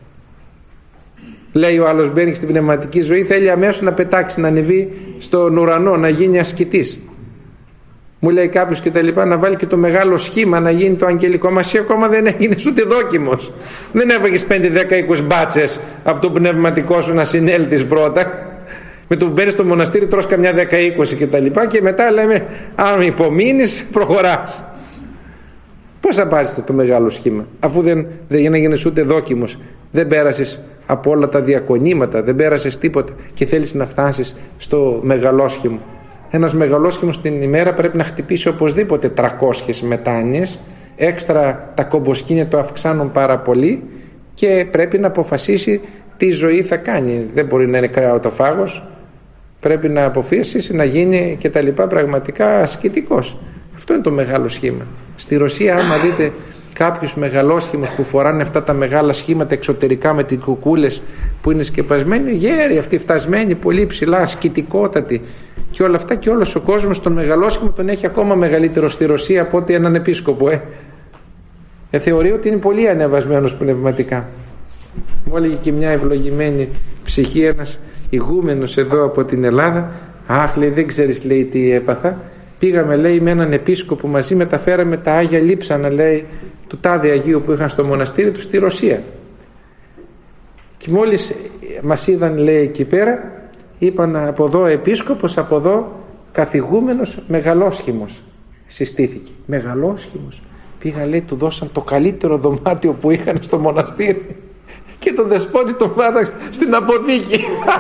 Λέει ο άλλος, μπαίνει στην πνευματική ζωή, θέλει αμέσως να πετάξει, να ανεβεί στον ουρανό, να γίνει ασκητής. Μου λέει κάποιος και τα λοιπά, να βάλει και το μεγάλο σχήμα, να γίνει το αγγελικό. Μα εσύ ακόμα δεν έγινες ούτε δόκιμος. Δεν έβαγες 5, 10, 20 μπάτσες από το πνευματικό σου να συνέλθεις πρώτα. Με το που μπαίνεις στο μοναστήρι τρως καμιά 10, 20 και τα λοιπά, και μετά λέμε, αν υπομείνεις προχωράς. Πώς θα πάρεις το μεγάλο σχήμα, αφού δεν έγινες ούτε δόκιμος, δεν πέρασες από όλα τα διακονήματα, δεν πέρασες τίποτα και θέλεις να φτάσεις στο μεγαλόσχημο? Ένας μεγαλόσχημος την ημέρα πρέπει να χτυπήσει οπωσδήποτε 300 μετάνοιες, έξτρα τα κομποσκήνια το αυξάνουν πάρα πολύ, και πρέπει να αποφασίσει τι ζωή θα κάνει. Δεν μπορεί να είναι κρεατοφάγος, πρέπει να αποφασίσει να γίνει και τα λοιπά, πραγματικά ασκητικός. Αυτό είναι το μεγάλο σχήμα. Στη Ρωσία, άμα δείτε κάποιους μεγαλόσχημους που φοράνε αυτά τα μεγάλα σχήματα εξωτερικά με τις κουκούλες που είναι σκεπασμένοι, γέροι αυτοί, φτασμένοι πολύ ψηλά, ασκητικότατοι και όλα αυτά, και όλος ο κόσμος τον μεγαλόσχημο τον έχει ακόμα μεγαλύτερο στη Ρωσία από ότι έναν επίσκοπο. Θεωρεί ότι είναι πολύ ανεβασμένος πνευματικά. Μου έλεγε και μια ευλογημένη ψυχή, ένας ηγούμενος εδώ από την Ελλάδα, αχ, λέει, δεν ξέρεις, λέει, τι έπαθα. Πήγαμε, λέει, με έναν επίσκοπο μαζί, μεταφέραμε τα Άγια Λείψανα, λέει, του τάδε Αγίου που είχαν στο μοναστήρι του στη Ρωσία. Και μόλις μας είδαν, λέει, εκεί πέρα, είπαν από εδώ επίσκοπος, από εδώ καθηγούμενος μεγαλόσχημος. Συστήθηκε. Μεγαλόσχημος. Πήγα, λέει, του δώσαν το καλύτερο δωμάτιο που είχαν στο μοναστήρι και τον δεσπότη τον φάταξε στην αποθήκη.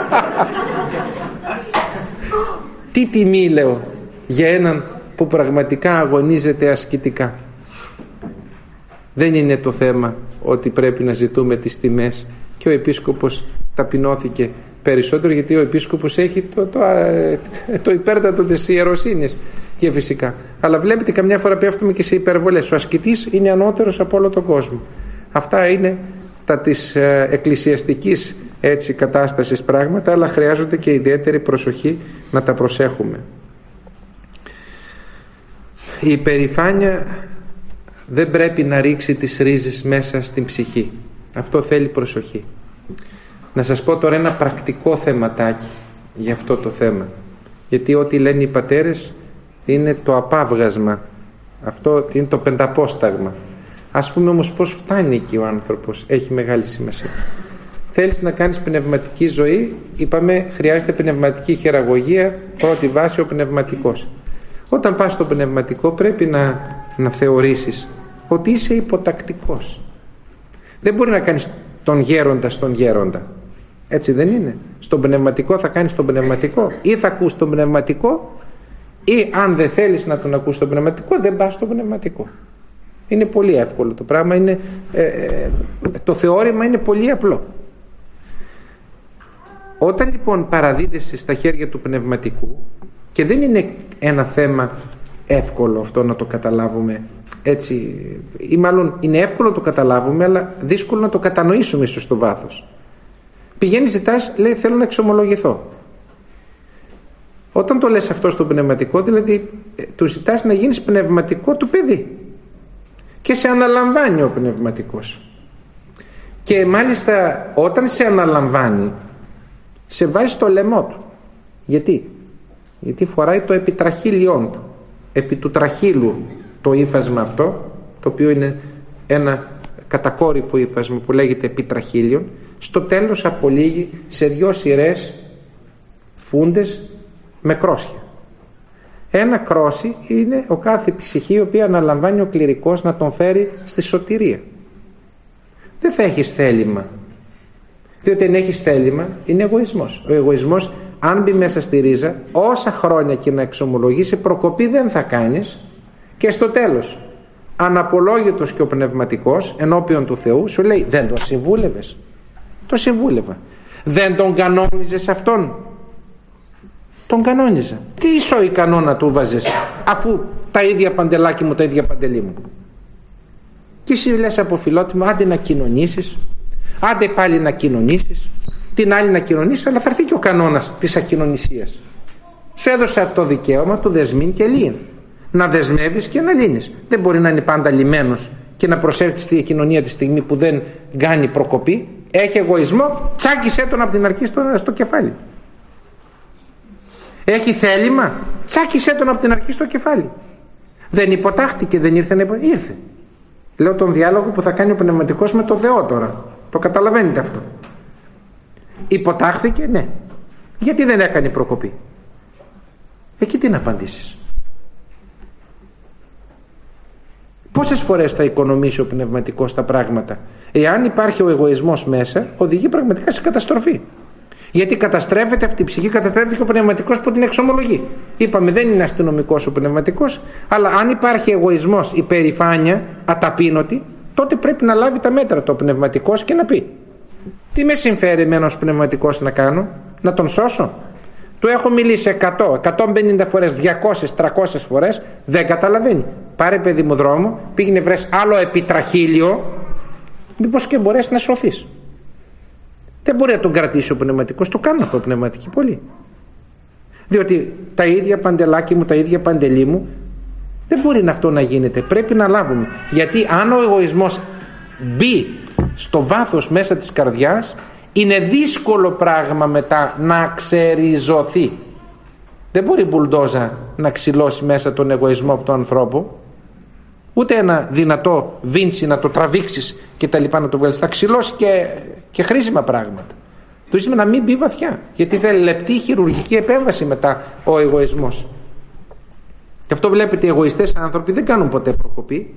Τι τιμή, λέω, για έναν που πραγματικά αγωνίζεται ασκητικά. Δεν είναι το θέμα ότι πρέπει να ζητούμε τις τιμές, και ο επίσκοπος ταπεινώθηκε περισσότερο, γιατί ο επίσκοπος έχει το υπέρτατο της ιεροσύνης, και φυσικά. Αλλά βλέπετε, καμιά φορά πέφτουμε και σε υπερβολές. Ο ασκητής είναι ανώτερος από όλο τον κόσμο. Αυτά είναι τα της εκκλησιαστικής έτσι κατάστασης πράγματα, αλλά χρειάζονται και ιδιαίτερη προσοχή να τα προσέχουμε. Η υπερηφάνεια δεν πρέπει να ρίξει τις ρίζες μέσα στην ψυχή. Αυτό θέλει προσοχή. Να σας πω τώρα ένα πρακτικό θεματάκι για αυτό το θέμα, γιατί ό,τι λένε οι πατέρες είναι το απάβγασμα, αυτό είναι το πενταπόσταγμα. Ας πούμε όμως πώς φτάνει εκεί ο άνθρωπος, έχει μεγάλη σημασία. Θέλεις να κάνεις πνευματική ζωή, είπαμε, χρειάζεται πνευματική χειραγωγία, πρώτη βάση ο πνευματικός. Όταν πας στο πνευματικό πρέπει να θεωρήσεις ότι είσαι υποτακτικός. Δεν μπορεί να κάνεις τον γέροντα στον γέροντα. Έτσι δεν είναι? Στον πνευματικό θα κάνεις τον πνευματικό, ή θα ακούς τον πνευματικό, ή αν δεν θέλεις να τον ακούς τον πνευματικό, δεν πας στο πνευματικό. Είναι πολύ εύκολο το πράγμα, είναι, το θεώρημα είναι πολύ απλό. Όταν λοιπόν παραδίδεσαι στα χέρια του πνευματικού, και δεν είναι ένα θέμα εύκολο αυτό να το καταλάβουμε έτσι, ή μάλλον είναι εύκολο να το καταλάβουμε, αλλά δύσκολο να το κατανοήσουμε ίσως στο βάθος. Πηγαίνεις, ζητάς, λέει, θέλω να εξομολογηθώ. Όταν το λες αυτό στο πνευματικό, δηλαδή του ζητάς να γίνεις πνευματικό του παιδί, και σε αναλαμβάνει ο πνευματικός, και μάλιστα όταν σε αναλαμβάνει σε βάζει στο λαιμό του. Γιατί φοράει το επιτραχύλιον του, επί του τραχύλου το ύφασμα αυτό, το οποίο είναι ένα κατακόρυφο ύφασμα που λέγεται επιτραχύλιον. Στο τέλος απολύγει σε 2 σειρές φούντες με κρόσια. Ένα κρόσι είναι ο κάθε ψυχή η οποία αναλαμβάνει ο κληρικός να τον φέρει στη σωτηρία. Δεν θα έχεις θέλημα, διότι αν έχεις θέλημα είναι εγωισμός. Ο εγωισμός, αν μπει μέσα στη ρίζα, όσα χρόνια και να εξομολογήσει, προκοπή δεν θα κάνεις, και στο τέλος αναπολόγητος και ο πνευματικός ενώπιον του Θεού σου λέει, δεν τον συμβούλευες? Τον συμβούλευα. Δεν τον κανόνιζες αυτόν? Τον κανόνιζα. Τι ισόη κανόνα του βάζες, αφού τα ίδια παντελάκι μου, τα ίδια παντελή μου? Και εσύ λες από φιλότιμο, άντε να κοινωνήσεις, άντε πάλι να κοινωνήσεις, την άλλη να κοινωνήσεις, αλλά θα έρθει και ο κανόνας της ακοινωνησίας. Σου έδωσα το δικαίωμα του δεσμήν και λύν, να δεσμεύεις και να λύνεις. Δεν μπορεί να είναι πάντα λυμένος και να προσέλθει στη κοινωνία τη στιγμή που δεν κάνει προκοπή. Έχει εγωισμό, τσάκισέ τον από την αρχή στο κεφάλι. Έχει θέλημα, τσάκισέ τον από την αρχή στο κεφάλι. Δεν υποτάχτηκε, δεν ήρθε να ήρθε. Λέω τον διάλογο που θα κάνει ο πνευματικός με το Θεό τώρα. Το καταλαβαίνετε αυτό? Υποτάχθηκε, ναι. Γιατί δεν έκανε προκοπή? Εκεί τι να απαντήσεις? Πόσες φορές θα οικονομήσει ο πνευματικός τα πράγματα? Εάν υπάρχει ο εγωισμός μέσα, οδηγεί πραγματικά σε καταστροφή. Γιατί καταστρέφεται αυτή η ψυχή, καταστρέφεται και ο πνευματικός που την εξομολογεί. Είπαμε, δεν είναι αστυνομικός ο πνευματικός, αλλά αν υπάρχει εγωισμός, υπερηφάνεια, αταπείνωτη, τότε πρέπει να λάβει τα μέτρα το πνευματικός και να πει, τι με συμφέρει εμένα ως πνευματικός να κάνω? Να τον σώσω? Του έχω μιλήσει 100, 150 φορές, 200, 300 φορές, δεν καταλαβαίνει. Πάρε παιδί μου δρόμο, πήγαινε βρες άλλο επιτραχύλιο, μήπως και μπορέσει να σωθείς. Δεν μπορεί να τον κρατήσει ο πνευματικός, το κάνουν αυτό πνευματικοί πολλοί. Διότι τα ίδια παντελάκι μου, τα ίδια παντελή μου, δεν μπορεί αυτό να γίνεται. Πρέπει να λάβουμε. Γιατί αν ο εγωισμός μπει στο βάθος μέσα της καρδιάς, είναι δύσκολο πράγμα μετά να ξεριζωθεί. Δεν μπορεί μπουλντόζα να ξυλώσει μέσα τον εγωισμό από τον ανθρώπου, ούτε ένα δυνατό βίντσι να το τραβήξεις και τα λοιπά να το βγάλεις. Θα ξυλώσει και χρήσιμα πράγματα. Το ζήτημα να μην μπει βαθιά, γιατί θέλει λεπτή χειρουργική επέμβαση μετά ο εγωισμός. Και αυτό βλέπετε, οι εγωιστές άνθρωποι δεν κάνουν ποτέ προκοπή.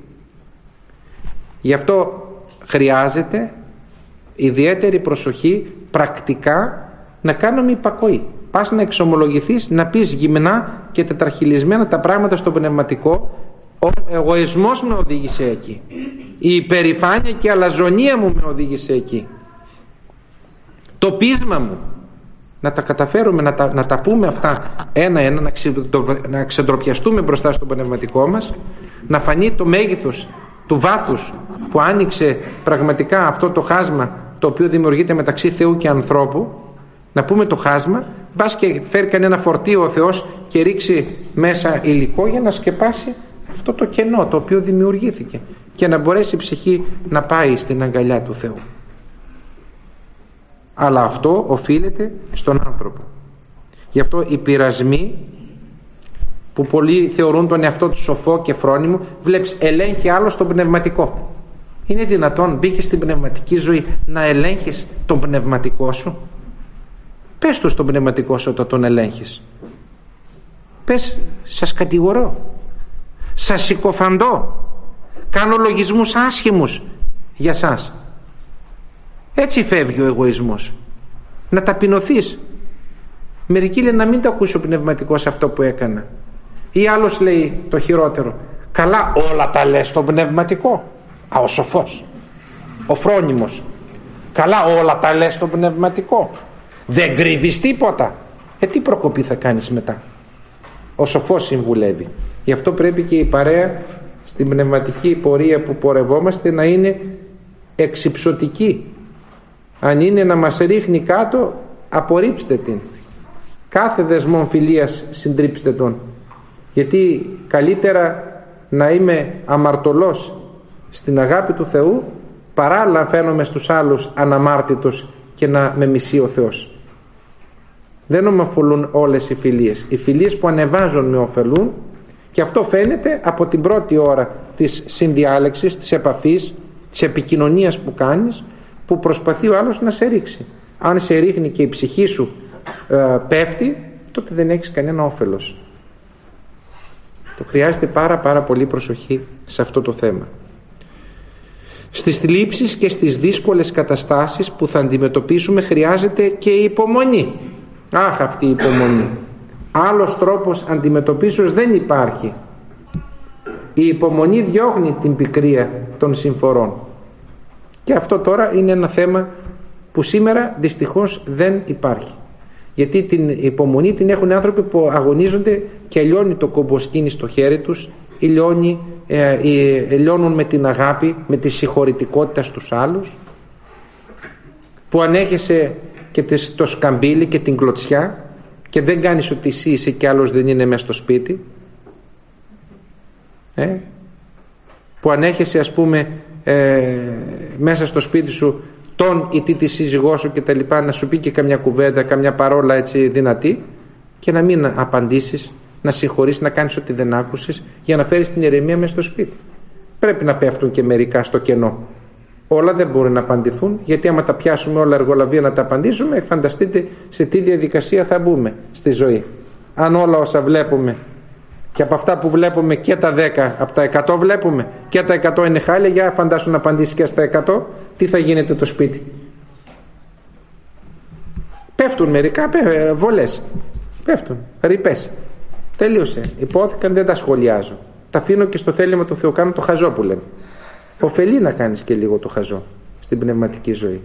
Γι' αυτό χρειάζεται ιδιαίτερη προσοχή πρακτικά να κάνουμε υπακοή. Πας να εξομολογηθείς, να πεις γυμνά και τετραχυλισμένα τα πράγματα στο πνευματικό. Ο εγωισμός με οδήγησε εκεί, η υπερηφάνεια και η αλαζονία μου με οδήγησε εκεί, το πείσμα μου. Να τα καταφέρουμε να τα πούμε αυτά ένα-ένα, να ξεντροπιαστούμε μπροστά στο πνευματικό μας, να φανεί το μέγεθος του βάθους που άνοιξε πραγματικά αυτό το χάσμα το οποίο δημιουργείται μεταξύ Θεού και ανθρώπου. Να πούμε το χάσμα, μπας και φέρει κανένα φορτίο ο Θεός και ρίξει μέσα υλικό για να σκεπάσει αυτό το κενό το οποίο δημιουργήθηκε και να μπορέσει η ψυχή να πάει στην αγκαλιά του Θεού. Αλλά αυτό οφείλεται στον άνθρωπο. Γι' αυτό οι πειρασμοί που πολλοί θεωρούν τον εαυτό του σοφό και φρόνιμο, βλέπεις ελέγχει άλλο τον πνευματικό. Είναι δυνατόν μπήκε στην πνευματική ζωή να ελέγχεις τον πνευματικό σου? Πες το στον πνευματικό σου όταν τον ελέγχεις. Πες, σας κατηγορώ, σας συκοφαντώ, κάνω λογισμούς άσχημους για σας. Έτσι φεύγει ο εγωισμός. Να ταπεινωθείς. Μερικοί λένε να μην το ακούσει ο πνευματικός αυτό που έκανα. Ή άλλος λέει το χειρότερο, καλά όλα τα λες στον πνευματικό? Ο σοφός, ο φρόνιμος, καλά όλα τα λες στον πνευματικό, δεν κρύβεις τίποτα. Τι προκοπή θα κάνεις μετά? Ο σοφός συμβουλεύει. Γι' αυτό πρέπει και η παρέα στην πνευματική πορεία που πορευόμαστε να είναι εξυψωτική. Αν είναι να μας ρίχνει κάτω, απορρίψτε την. Κάθε δεσμόν φιλίας συντρίψτε τον. Γιατί καλύτερα να είμαι αμαρτωλός στην αγάπη του Θεού παρά να φαίνομαι στους άλλους αναμάρτητος και να με μισεί ο Θεός. Δεν ομοφολούν όλες οι φιλίες. Οι φιλίες που ανεβάζουν με ωφελούν, και αυτό φαίνεται από την πρώτη ώρα της συνδιάλεξης, της επαφής, της επικοινωνίας που κάνεις, που προσπαθεί ο άλλος να σε ρίξει. Αν σε ρίχνει και η ψυχή σου πέφτει, τότε δεν έχεις κανένα όφελος. Το χρειάζεται πάρα πολύ προσοχή σε αυτό το θέμα. Στις θλίψεις και στις δύσκολες καταστάσεις που θα αντιμετωπίσουμε χρειάζεται και η υπομονή. Αχ, αυτή η υπομονή. Άλλος τρόπος αντιμετωπίσεως δεν υπάρχει. Η υπομονή διώχνει την πικρία των συμφορών. Και αυτό τώρα είναι ένα θέμα που σήμερα δυστυχώς δεν υπάρχει. Γιατί την υπομονή την έχουν άνθρωποι που αγωνίζονται και λιώνει το κομποσκίνη στο χέρι τους, ή λιώνουν με την αγάπη, με τη συγχωρητικότητα στους άλλους, που ανέχεσαι και το σκαμπίλι και την κλωτσιά και δεν κάνεις ότι εσύ είσαι και άλλος δεν είναι μέσα στο σπίτι, που ανέχεσαι ας πούμε μέσα στο σπίτι σου τον ή τη σύζυγό σου και τα λοιπά, να σου πει και καμιά κουβέντα, καμιά παρόλα έτσι δυνατή, και να μην απαντήσεις, να συγχωρείς, να κάνεις ό,τι δεν άκουσες, για να φέρεις την ηρεμία μέσα στο σπίτι. Πρέπει να πέφτουν και μερικά στο κενό. Όλα δεν μπορούν να απαντηθούν, γιατί άμα τα πιάσουμε όλα εργολαβία να τα απαντήσουμε, φανταστείτε σε τι διαδικασία θα μπούμε στη ζωή. Αν όλα όσα βλέπουμε και από αυτά που βλέπουμε και τα 10 από τα 100 βλέπουμε και τα 100 είναι χάλια, για φαντάσου να απαντήσεις και στα 100, τι θα γίνεται το σπίτι. Πέφτουν μερικά βολές, πέφτουν ρηπές, τελείωσε, υπόθηκαν, δεν τα σχολιάζω, τα αφήνω και στο θέλημα του Θεού, κάνω το χαζό που λέμε. Οφελεί να κάνεις και λίγο το χαζό στην πνευματική ζωή,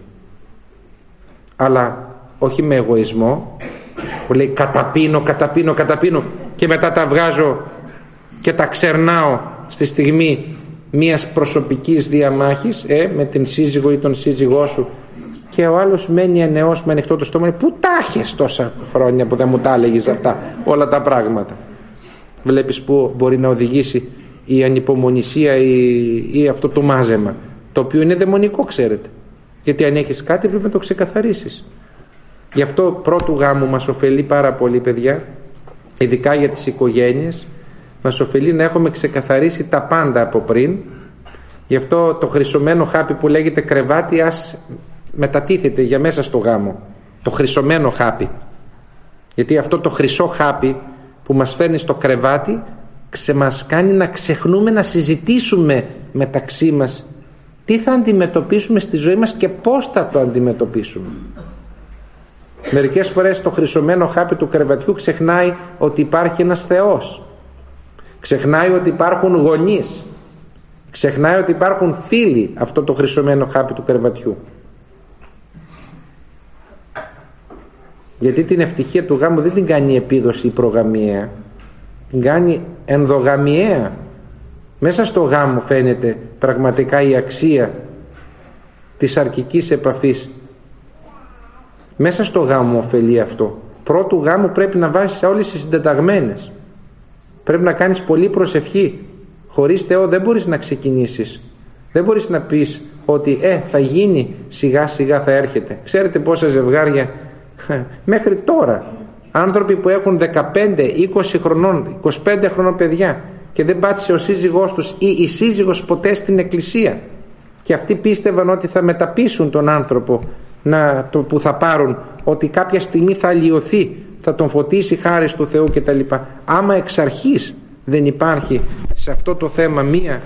αλλά όχι με εγωισμό που λέει καταπίνω και μετά τα βγάζω και τα ξερνάω στη στιγμή μιας προσωπικής διαμάχης με την σύζυγο ή τον σύζυγό σου, και ο άλλος μένει ενεός με ανοιχτό το στόμα. Πού τα έχεις τόσα χρόνια που δεν μου τα έλεγες αυτά όλα τα πράγματα. Βλέπεις που μπορεί να οδηγήσει η ανυπομονησία ή αυτό το μάζεμα, το οποίο είναι δαιμονικό, ξέρετε, γιατί αν έχεις κάτι πρέπει να το ξεκαθαρίσεις. Γι' αυτό πρώτου γάμου μας ωφελεί πάρα πολύ, παιδιά, ειδικά για τις οικογένειες, μας ωφελεί να έχουμε ξεκαθαρίσει τα πάντα από πριν. Γι' αυτό το χρυσωμένο χάπι που λέγεται κρεβάτι ας μετατίθεται για μέσα στο γάμο, το χρυσωμένο χάπι, γιατί αυτό το χρυσό χάπι που μας φέρνει στο κρεβάτι μας κάνει να ξεχνούμε να συζητήσουμε μεταξύ μας τι θα αντιμετωπίσουμε στη ζωή μας και πώς θα το αντιμετωπίσουμε. Μερικές φορές το χρυσωμένο χάπι του κρεβατιού ξεχνάει ότι υπάρχει ένας Θεός, ξεχνάει ότι υπάρχουν γονείς, ξεχνάει ότι υπάρχουν φίλοι, αυτό το χρυσωμένο χάπι του κρεβατιού. Γιατί την ευτυχία του γάμου δεν την κάνει επίδοση ή προγαμιαία, την κάνει ενδογαμιαία. Μέσα στο γάμο φαίνεται πραγματικά η αξία της αρκικής επαφής. Μέσα στο γάμο ωφελεί αυτό. Πρώτου γάμου πρέπει να βάζεις όλες τις συντεταγμένες. Πρέπει να κάνεις πολλή προσευχή. Χωρίς Θεό δεν μπορείς να ξεκινήσεις. Δεν μπορείς να πεις ότι θα γίνει, σιγά σιγά θα έρχεται. Ξέρετε πόσα ζευγάρια μέχρι τώρα, άνθρωποι που έχουν 15, 20 χρονών, 25 χρονών παιδιά και δεν πάτησε ο σύζυγός τους ή η σύζυγος ποτέ στην εκκλησία, και αυτοί πίστευαν ότι θα μεταπίσουν τον άνθρωπο που θα πάρουν, ότι κάποια στιγμή θα αλλοιωθεί, θα τον φωτίσει χάρις του Θεού κτλ. Άμα εξ αρχής δεν υπάρχει σε αυτό το θέμα μία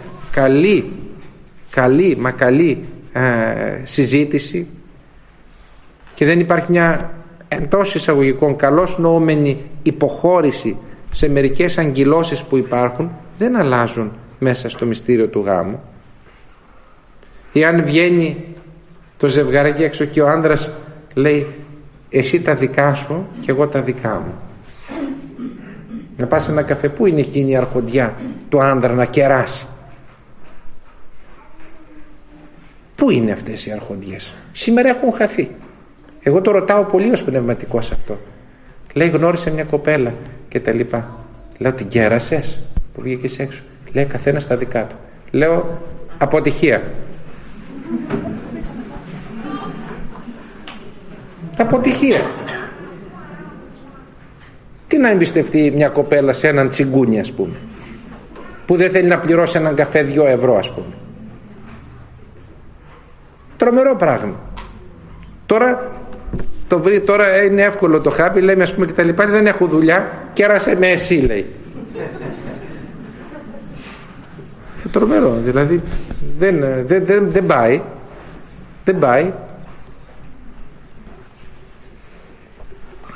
καλή συζήτηση και δεν υπάρχει μια εντός εισαγωγικών καλώς νοούμενη υποχώρηση σε μερικές αγκυλώσεις που υπάρχουν, δεν αλλάζουν μέσα στο μυστήριο του γάμου. Ή αν βγαίνει το ζευγαράκι έξω και ο άνδρας λέει εσύ τα δικά σου και εγώ τα δικά μου, να πας σε ένα καφέ, πού είναι εκείνη η αρχοντιά του άνδρα να κεράσει? Πού είναι αυτές οι αρχοντιές? Σήμερα έχουν χαθεί. Εγώ το ρωτάω πολύ ως πνευματικός αυτό. Λέει γνώρισε μια κοπέλα και τα λοιπά. Λέω την κέρασες που βγήκες έξω? Λέει καθένας τα δικά του. Λέω αποτυχία. Αποτυχία. Τι να εμπιστευτεί μια κοπέλα σε έναν τσιγκούνι, ας πούμε, που δεν θέλει να πληρώσει έναν καφέ 2 ευρώ, ας πούμε? Τρομερό πράγμα. Τώρα είναι εύκολο το χάπι, λέμε ας πούμε και τα λοιπά, δεν έχω δουλειά, κέρασε με εσύ, λέει. Τρομερό, δηλαδή δεν πάει. Δεν πάει.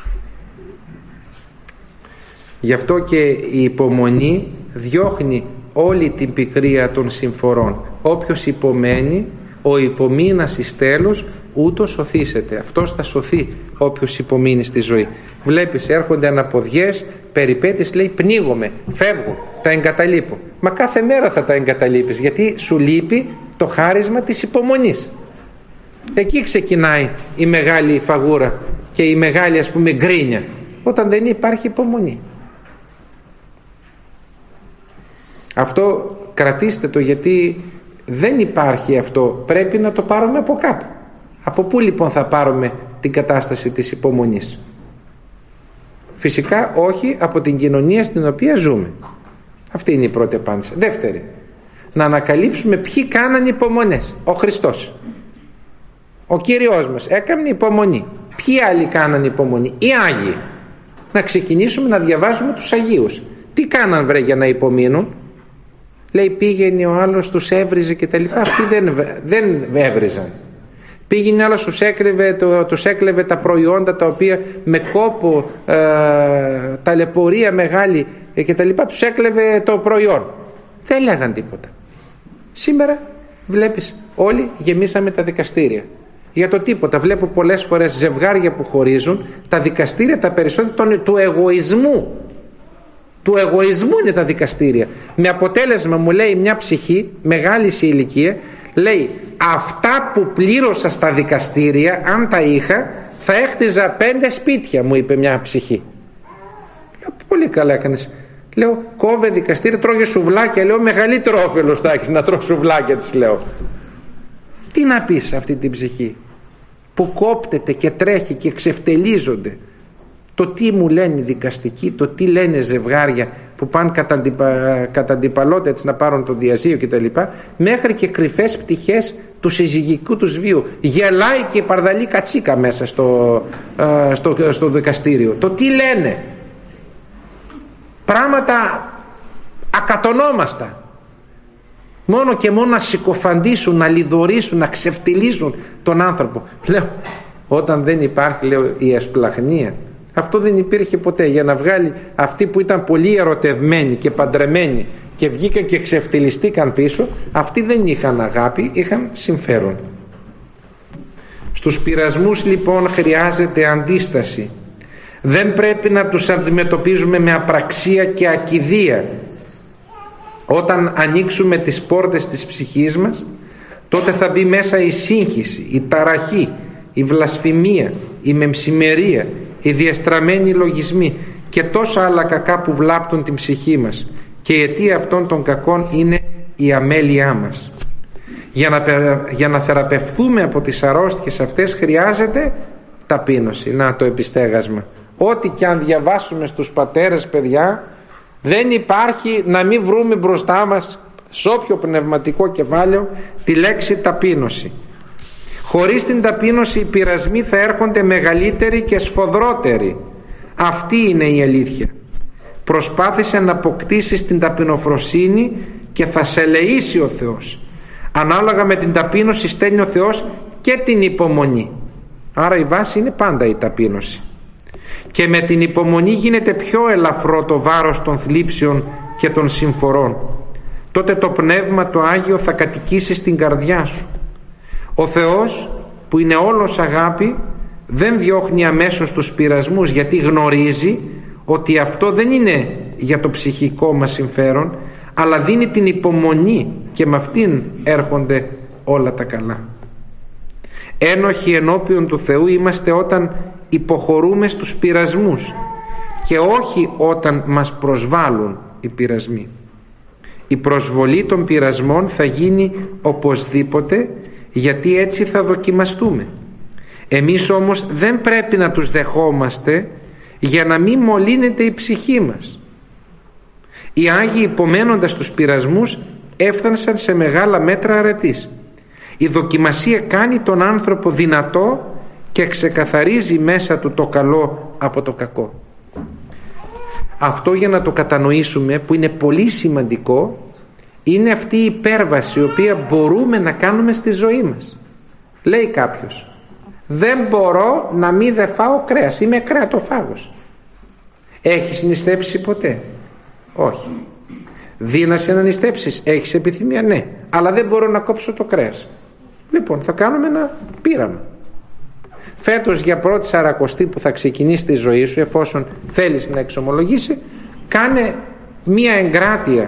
Γι' αυτό και η υπομονή διώχνει όλη την πικρία των συμφορών. Όποιος υπομένει, ο υπομείνας εις τέλος, ούτως σωθήσεται. Αυτός θα σωθεί όποιος υπομείνει στη ζωή. Βλέπεις, έρχονται αναποδιές, περιπέτειες, λέει πνίγομαι, φεύγω, τα εγκαταλείπω. Μα κάθε μέρα θα τα εγκαταλείπεις, γιατί σου λείπει το χάρισμα της υπομονής. Εκεί ξεκινάει η μεγάλη φαγούρα και η μεγάλη, ας πούμε, γκρίνια, όταν δεν υπάρχει υπομονή. Αυτό κρατήστε το, γιατί δεν υπάρχει αυτό, πρέπει να το πάρουμε από κάπου. Από πού λοιπόν θα πάρουμε την κατάσταση της υπομονής? Φυσικά όχι από την κοινωνία στην οποία ζούμε. Αυτή είναι η πρώτη απάντηση. Δεύτερη, να ανακαλύψουμε ποιοι κάναν υπομονές. Ο Χριστός, ο Κύριος μας έκανε υπομονή. Ποιοι άλλοι κάναν υπομονή? Οι Άγιοι. Να ξεκινήσουμε να διαβάζουμε τους Αγίους. Τι κάναν βρε για να υπομείνουν? Λέει πήγαινε ο άλλος, τους έβριζε και τα λοιπά. Αυτοί δεν έβριζαν. Πήγαινε άλλος, τους έκλεβε τα προϊόντα τα οποία με κόπο, ταλαιπωρία μεγάλη και τα λοιπά, τους έκλεβε το προϊόν. Δεν λέγαν τίποτα. Σήμερα βλέπεις όλοι γεμίσαμε τα δικαστήρια για το τίποτα. Βλέπω πολλές φορές ζευγάρια που χωρίζουν, τα δικαστήρια τα περισσότερα του εγωισμού. Του εγωισμού είναι τα δικαστήρια. Με αποτέλεσμα, μου λέει μια ψυχή μεγάλη σε ηλικία, λέει αυτά που πλήρωσα στα δικαστήρια, αν τα είχα θα έχτιζα 5 σπίτια, μου είπε μια ψυχή. Λέω πολύ καλά έκανες. Λέω κόβε δικαστήρια, τρώγε σουβλάκια. Λέω μεγαλύτερο όφελος θα έχεις να τρώω σουβλάκια, της λέω. Τι να πεις σε αυτή την ψυχή που κόπτεται και τρέχει και ξεφτελίζονται? Το τι μου λένε οι δικαστικοί, το τι λένε ζευγάρια που πάνε κατά αντιπαλότητα έτσι να πάρουν το διαζύγιο κτλ. Μέχρι και κρυφές πτυχές του συζυγικού τους βίου. Γελάει και παρδαλεί κατσίκα μέσα στο δικαστήριο. Το τι λένε. Πράγματα ακατονόμαστα. Μόνο και μόνο να συκοφαντήσουν, να λιδωρήσουν, να ξεφτιλίζουν τον άνθρωπο. Λέω, όταν δεν υπάρχει, λέω, η εσπλαχνία, αυτό δεν υπήρχε ποτέ. Για να βγάλει αυτοί που ήταν πολύ ερωτευμένοι και παντρεμένοι και βγήκαν και ξεφτιλιστήκαν πίσω, αυτοί δεν είχαν αγάπη, είχαν συμφέρον. Στους πειρασμούς λοιπόν χρειάζεται αντίσταση. Δεν πρέπει να τους αντιμετωπίζουμε με απραξία και ακηδία. Όταν ανοίξουμε τις πόρτες της ψυχής μας, τότε θα μπει μέσα η σύγχυση, η ταραχή, η βλασφημία, η μεμψημερία, οι διαστραμμένοι λογισμοί και τόσα άλλα κακά που βλάπτουν την ψυχή μας. Και η αιτία αυτών των κακών είναι η αμέλειά μας. Για να θεραπευθούμε από τις αρρώστιες αυτές χρειάζεται ταπείνωση. Να το επιστέγασμα. Ό,τι και αν διαβάσουμε στους πατέρες, παιδιά, δεν υπάρχει να μην βρούμε μπροστά μας σε όποιο πνευματικό κεφάλαιο τη λέξη ταπείνωση. Χωρίς την ταπείνωση οι πειρασμοί θα έρχονται μεγαλύτεροι και σφοδρότεροι. Αυτή είναι η αλήθεια. Προσπάθησε να αποκτήσεις την ταπεινοφροσύνη και θα σε ελεήσει ο Θεός. Ανάλογα με την ταπείνωση στέλνει ο Θεός και την υπομονή. Άρα η βάση είναι πάντα η ταπείνωση. Και με την υπομονή γίνεται πιο ελαφρό το βάρος των θλίψεων και των συμφορών. Τότε το Πνεύμα το Άγιο θα κατοικήσει στην καρδιά σου. Ο Θεός που είναι όλος αγάπη δεν διώχνει αμέσως τους πειρασμούς, γιατί γνωρίζει ότι αυτό δεν είναι για το ψυχικό μας συμφέρον, αλλά δίνει την υπομονή και με αυτήν έρχονται όλα τα καλά. Ένοχοι ενώπιον του Θεού είμαστε όταν υποχωρούμε στους πειρασμούς και όχι όταν μας προσβάλλουν οι πειρασμοί. Η προσβολή των πειρασμών θα γίνει οπωσδήποτε, γιατί έτσι θα δοκιμαστούμε. Εμείς όμως δεν πρέπει να τους δεχόμαστε για να μην μολύνεται η ψυχή μας. Οι Άγιοι υπομένοντας τους πειρασμούς έφτανσαν σε μεγάλα μέτρα αρετής. Η δοκιμασία κάνει τον άνθρωπο δυνατό και ξεκαθαρίζει μέσα του το καλό από το κακό. Αυτό, για να το κατανοήσουμε, που είναι πολύ σημαντικό, είναι αυτή η υπέρβαση η οποία μπορούμε να κάνουμε στη ζωή μας. Λέει κάποιος, δεν μπορώ να μην δε φάω κρέας, είμαι κρεατοφάγος. Έχεις νηστέψει ποτέ? Όχι. Δύνασαι να νηστέψεις, έχεις επιθυμία, ναι, αλλά δεν μπορώ να κόψω το κρέας. Λοιπόν, θα κάνουμε ένα πείραμα. Φέτος για πρώτη Σαρακοστή που θα ξεκινήσει τη ζωή σου, εφόσον θέλεις να εξομολογήσει, κάνε μία εγκράτεια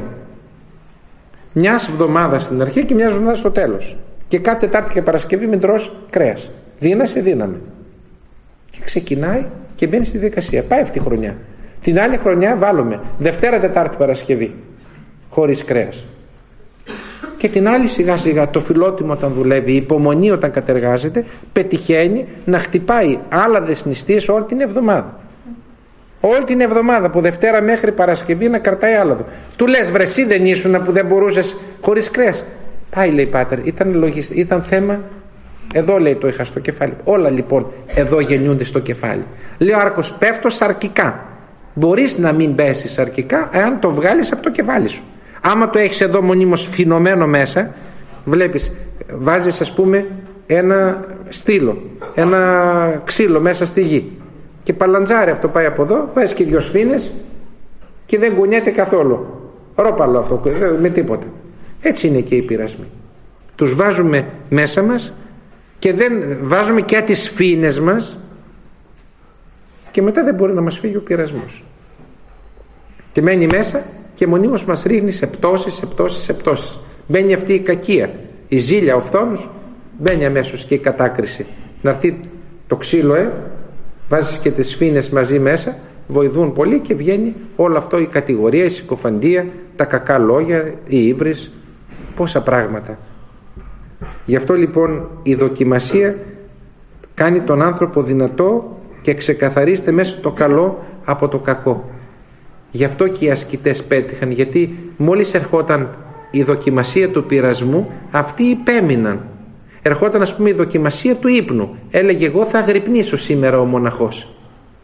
μιας εβδομάδας στην αρχή και μιας εβδομάδας στο τέλος. Και κάθε Τετάρτη και Παρασκευή μην τρως κρέας. Δύνασαι, δύναμη. Και ξεκινάει και μπαίνει στη διαδικασία. Πάει αυτή η χρονιά. Την άλλη χρονιά βάλουμε Δευτέρα, Τετάρτη, Παρασκευή χωρίς κρέας. Και την άλλη σιγά σιγά το φιλότιμο όταν δουλεύει, η υπομονή όταν κατεργάζεται, πετυχαίνει να χτυπάει άλαδες νηστείες όλη την εβδομάδα. Όλη την εβδομάδα από Δευτέρα μέχρι Παρασκευή να κρατάει άλαδο. Του λες, βρε εσύ δεν ήσουν που δεν μπορούσες χωρίς κρέας? Πάει, λέει, πάτερ, ήταν θέμα. Εδώ, λέει, το είχα στο κεφάλι. Όλα λοιπόν εδώ γεννιούνται στο κεφάλι. Λέει ο Άρκος, πέφτω σαρκικά. Μπορείς να μην πέσεις σαρκικά εάν το βγάλεις από το κεφάλι σου. Άμα το έχεις εδώ μονίμως φινωμένο μέσα, βλέπεις, βάζεις ας πούμε ένα στήλο, ένα ξύλο μέσα στη γη και παλαντζάρι αυτό πάει από εδώ, βάζεις και 2 σφήνες και δεν κουνιέται καθόλου. Ρόπαλο αυτό, με τίποτα. Έτσι είναι και οι πειρασμοί. Τους βάζουμε μέσα μας και δεν βάζουμε και τις σφήνες μας και μετά δεν μπορεί να μας φύγει ο πειρασμός. Και μένει μέσα και μονίμως μας ρίχνει σε πτώσεις. Μπαίνει αυτή η κακία, η ζήλια, ο φθόνος, μπαίνει αμέσως και η κατάκριση. Να έρθει το ξύλο, βάζεις και τις σφήνες μαζί μέσα, βοηθούν πολύ και βγαίνει όλο αυτό, η κατηγορία, η συκοφαντία, τα κακά λόγια, η ύβρις, πόσα πράγματα. Γι' αυτό λοιπόν η δοκιμασία κάνει τον άνθρωπο δυνατό και ξεκαθαρίζεται μέσα το καλό από το κακό. Γι' αυτό και οι ασκητές πέτυχαν, γιατί μόλις ερχόταν η δοκιμασία του πειρασμού, αυτοί υπέμειναν. Ερχόταν ας πούμε η δοκιμασία του ύπνου, έλεγε εγώ θα αγρυπνήσω σήμερα ο μοναχός.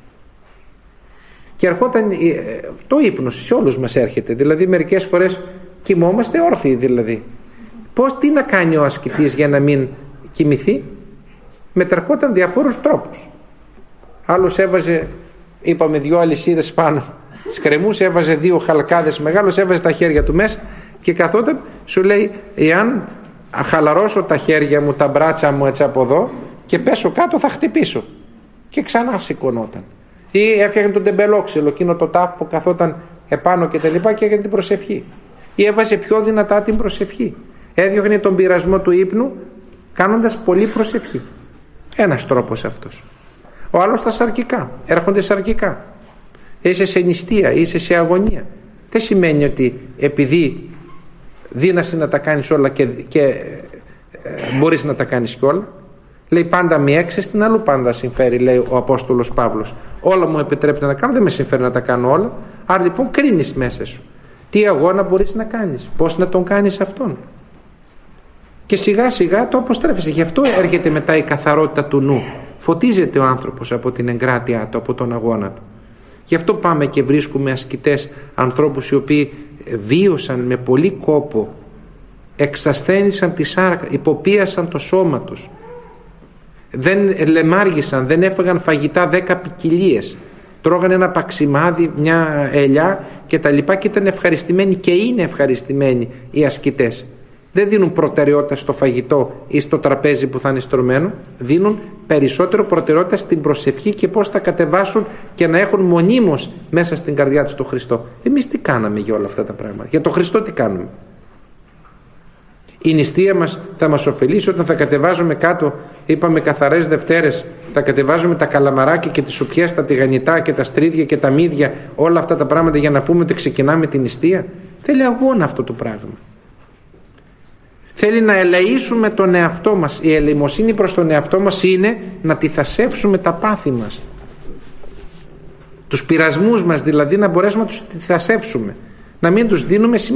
Και ερχόταν το ύπνος, σε όλους μας έρχεται, δηλαδή μερικές φορές κοιμόμαστε όρθιοι δηλαδή. Τι να κάνει ο ασκητής για να μην κοιμηθεί? Μετερχόταν διαφόρους τρόπους. Άλλος έβαζε, είπαμε, 2 αλυσίδες πάνω, τις κρεμούσε, έβαζε 2 χαλκάδες μεγάλους, έβαζε τα χέρια του μέσα και καθόταν, σου λέει, εάν χαλαρώσω τα χέρια μου, τα μπράτσα μου έτσι από εδώ και πέσω κάτω θα χτυπήσω. Και ξανά σηκωνόταν. Ή έφτιαχνε τον τεμπελόξυλο, εκείνο το τάφ που καθόταν επάνω και τα λοιπά και έκανε την προσευχή. Ή έβαζε πιο δυνατά την προσευχή. Έδιωχνε τον πειρασμό του ύπνου κάνοντας πολύ προσευχή. Ένας τρόπος αυτός. Ο άλλος τα σαρκικά. Έρχονται σαρκικά. Είσαι σε νηστεία, είσαι σε αγωνία. Δεν σημαίνει ότι επειδή δύνασαι να τα κάνεις όλα και μπορείς να τα κάνεις κι όλα. Λέει πάντα μη έξες, την αλλού πάντα συμφέρει, λέει ο Απόστολος Παύλος. Όλα μου επιτρέπεται να κάνω, δεν με συμφέρει να τα κάνω όλα. Άρα λοιπόν κρίνεις μέσα σου. Τι αγώνα μπορείς να κάνεις, πώς να τον κάνεις αυτόν. Και σιγά σιγά το αποστρέφεσαι. Γι' αυτό έρχεται μετά η καθαρότητα του νου. Φωτίζεται ο άνθρωπος από την εγκράτειά του, από τον αγώνα του. Γι' αυτό πάμε και βρίσκουμε ασκητές, ανθρώπους οι οποίοι βίωσαν με πολύ κόπο, εξασθένησαν τη σάρκα, υποπίασαν το σώμα τους, δεν λεμάργησαν, δεν έφαγαν φαγητά 10 ποικιλίες, τρώγανε ένα παξιμάδι, μια ελιά και τα λοιπά και ήταν ευχαριστημένοι και είναι ευχαριστημένοι οι ασκητές. Δεν δίνουν προτεραιότητα στο φαγητό ή στο τραπέζι που θα είναι στρωμένο, δίνουν περισσότερο προτεραιότητα στην προσευχή και πώς θα κατεβάσουν και να έχουν μονίμως μέσα στην καρδιά τους τον Χριστό. Εμείς τι κάναμε για όλα αυτά τα πράγματα? Για τον Χριστό τι κάνουμε? Η νηστεία μας θα μας ωφελήσει όταν θα κατεβάζουμε κάτω, είπαμε καθαρές Δευτέρες, θα κατεβάζουμε τα καλαμαράκια και τις σουπιές, τα τηγανιτά και τα στρίδια και τα μύδια, όλα αυτά τα πράγματα για να πούμε ότι ξεκινάμε την νηστεία? Θέλει αγώνα αυτό το πράγμα. Θέλει να ελεήσουμε τον εαυτό μας. Η ελεημοσύνη προς τον εαυτό μας είναι να τυθασεύσουμε τα πάθη μας. Τους πειρασμούς μας δηλαδή να μπορέσουμε να τους τυθασεύσουμε. Να μην τους δίνουμε σημασία.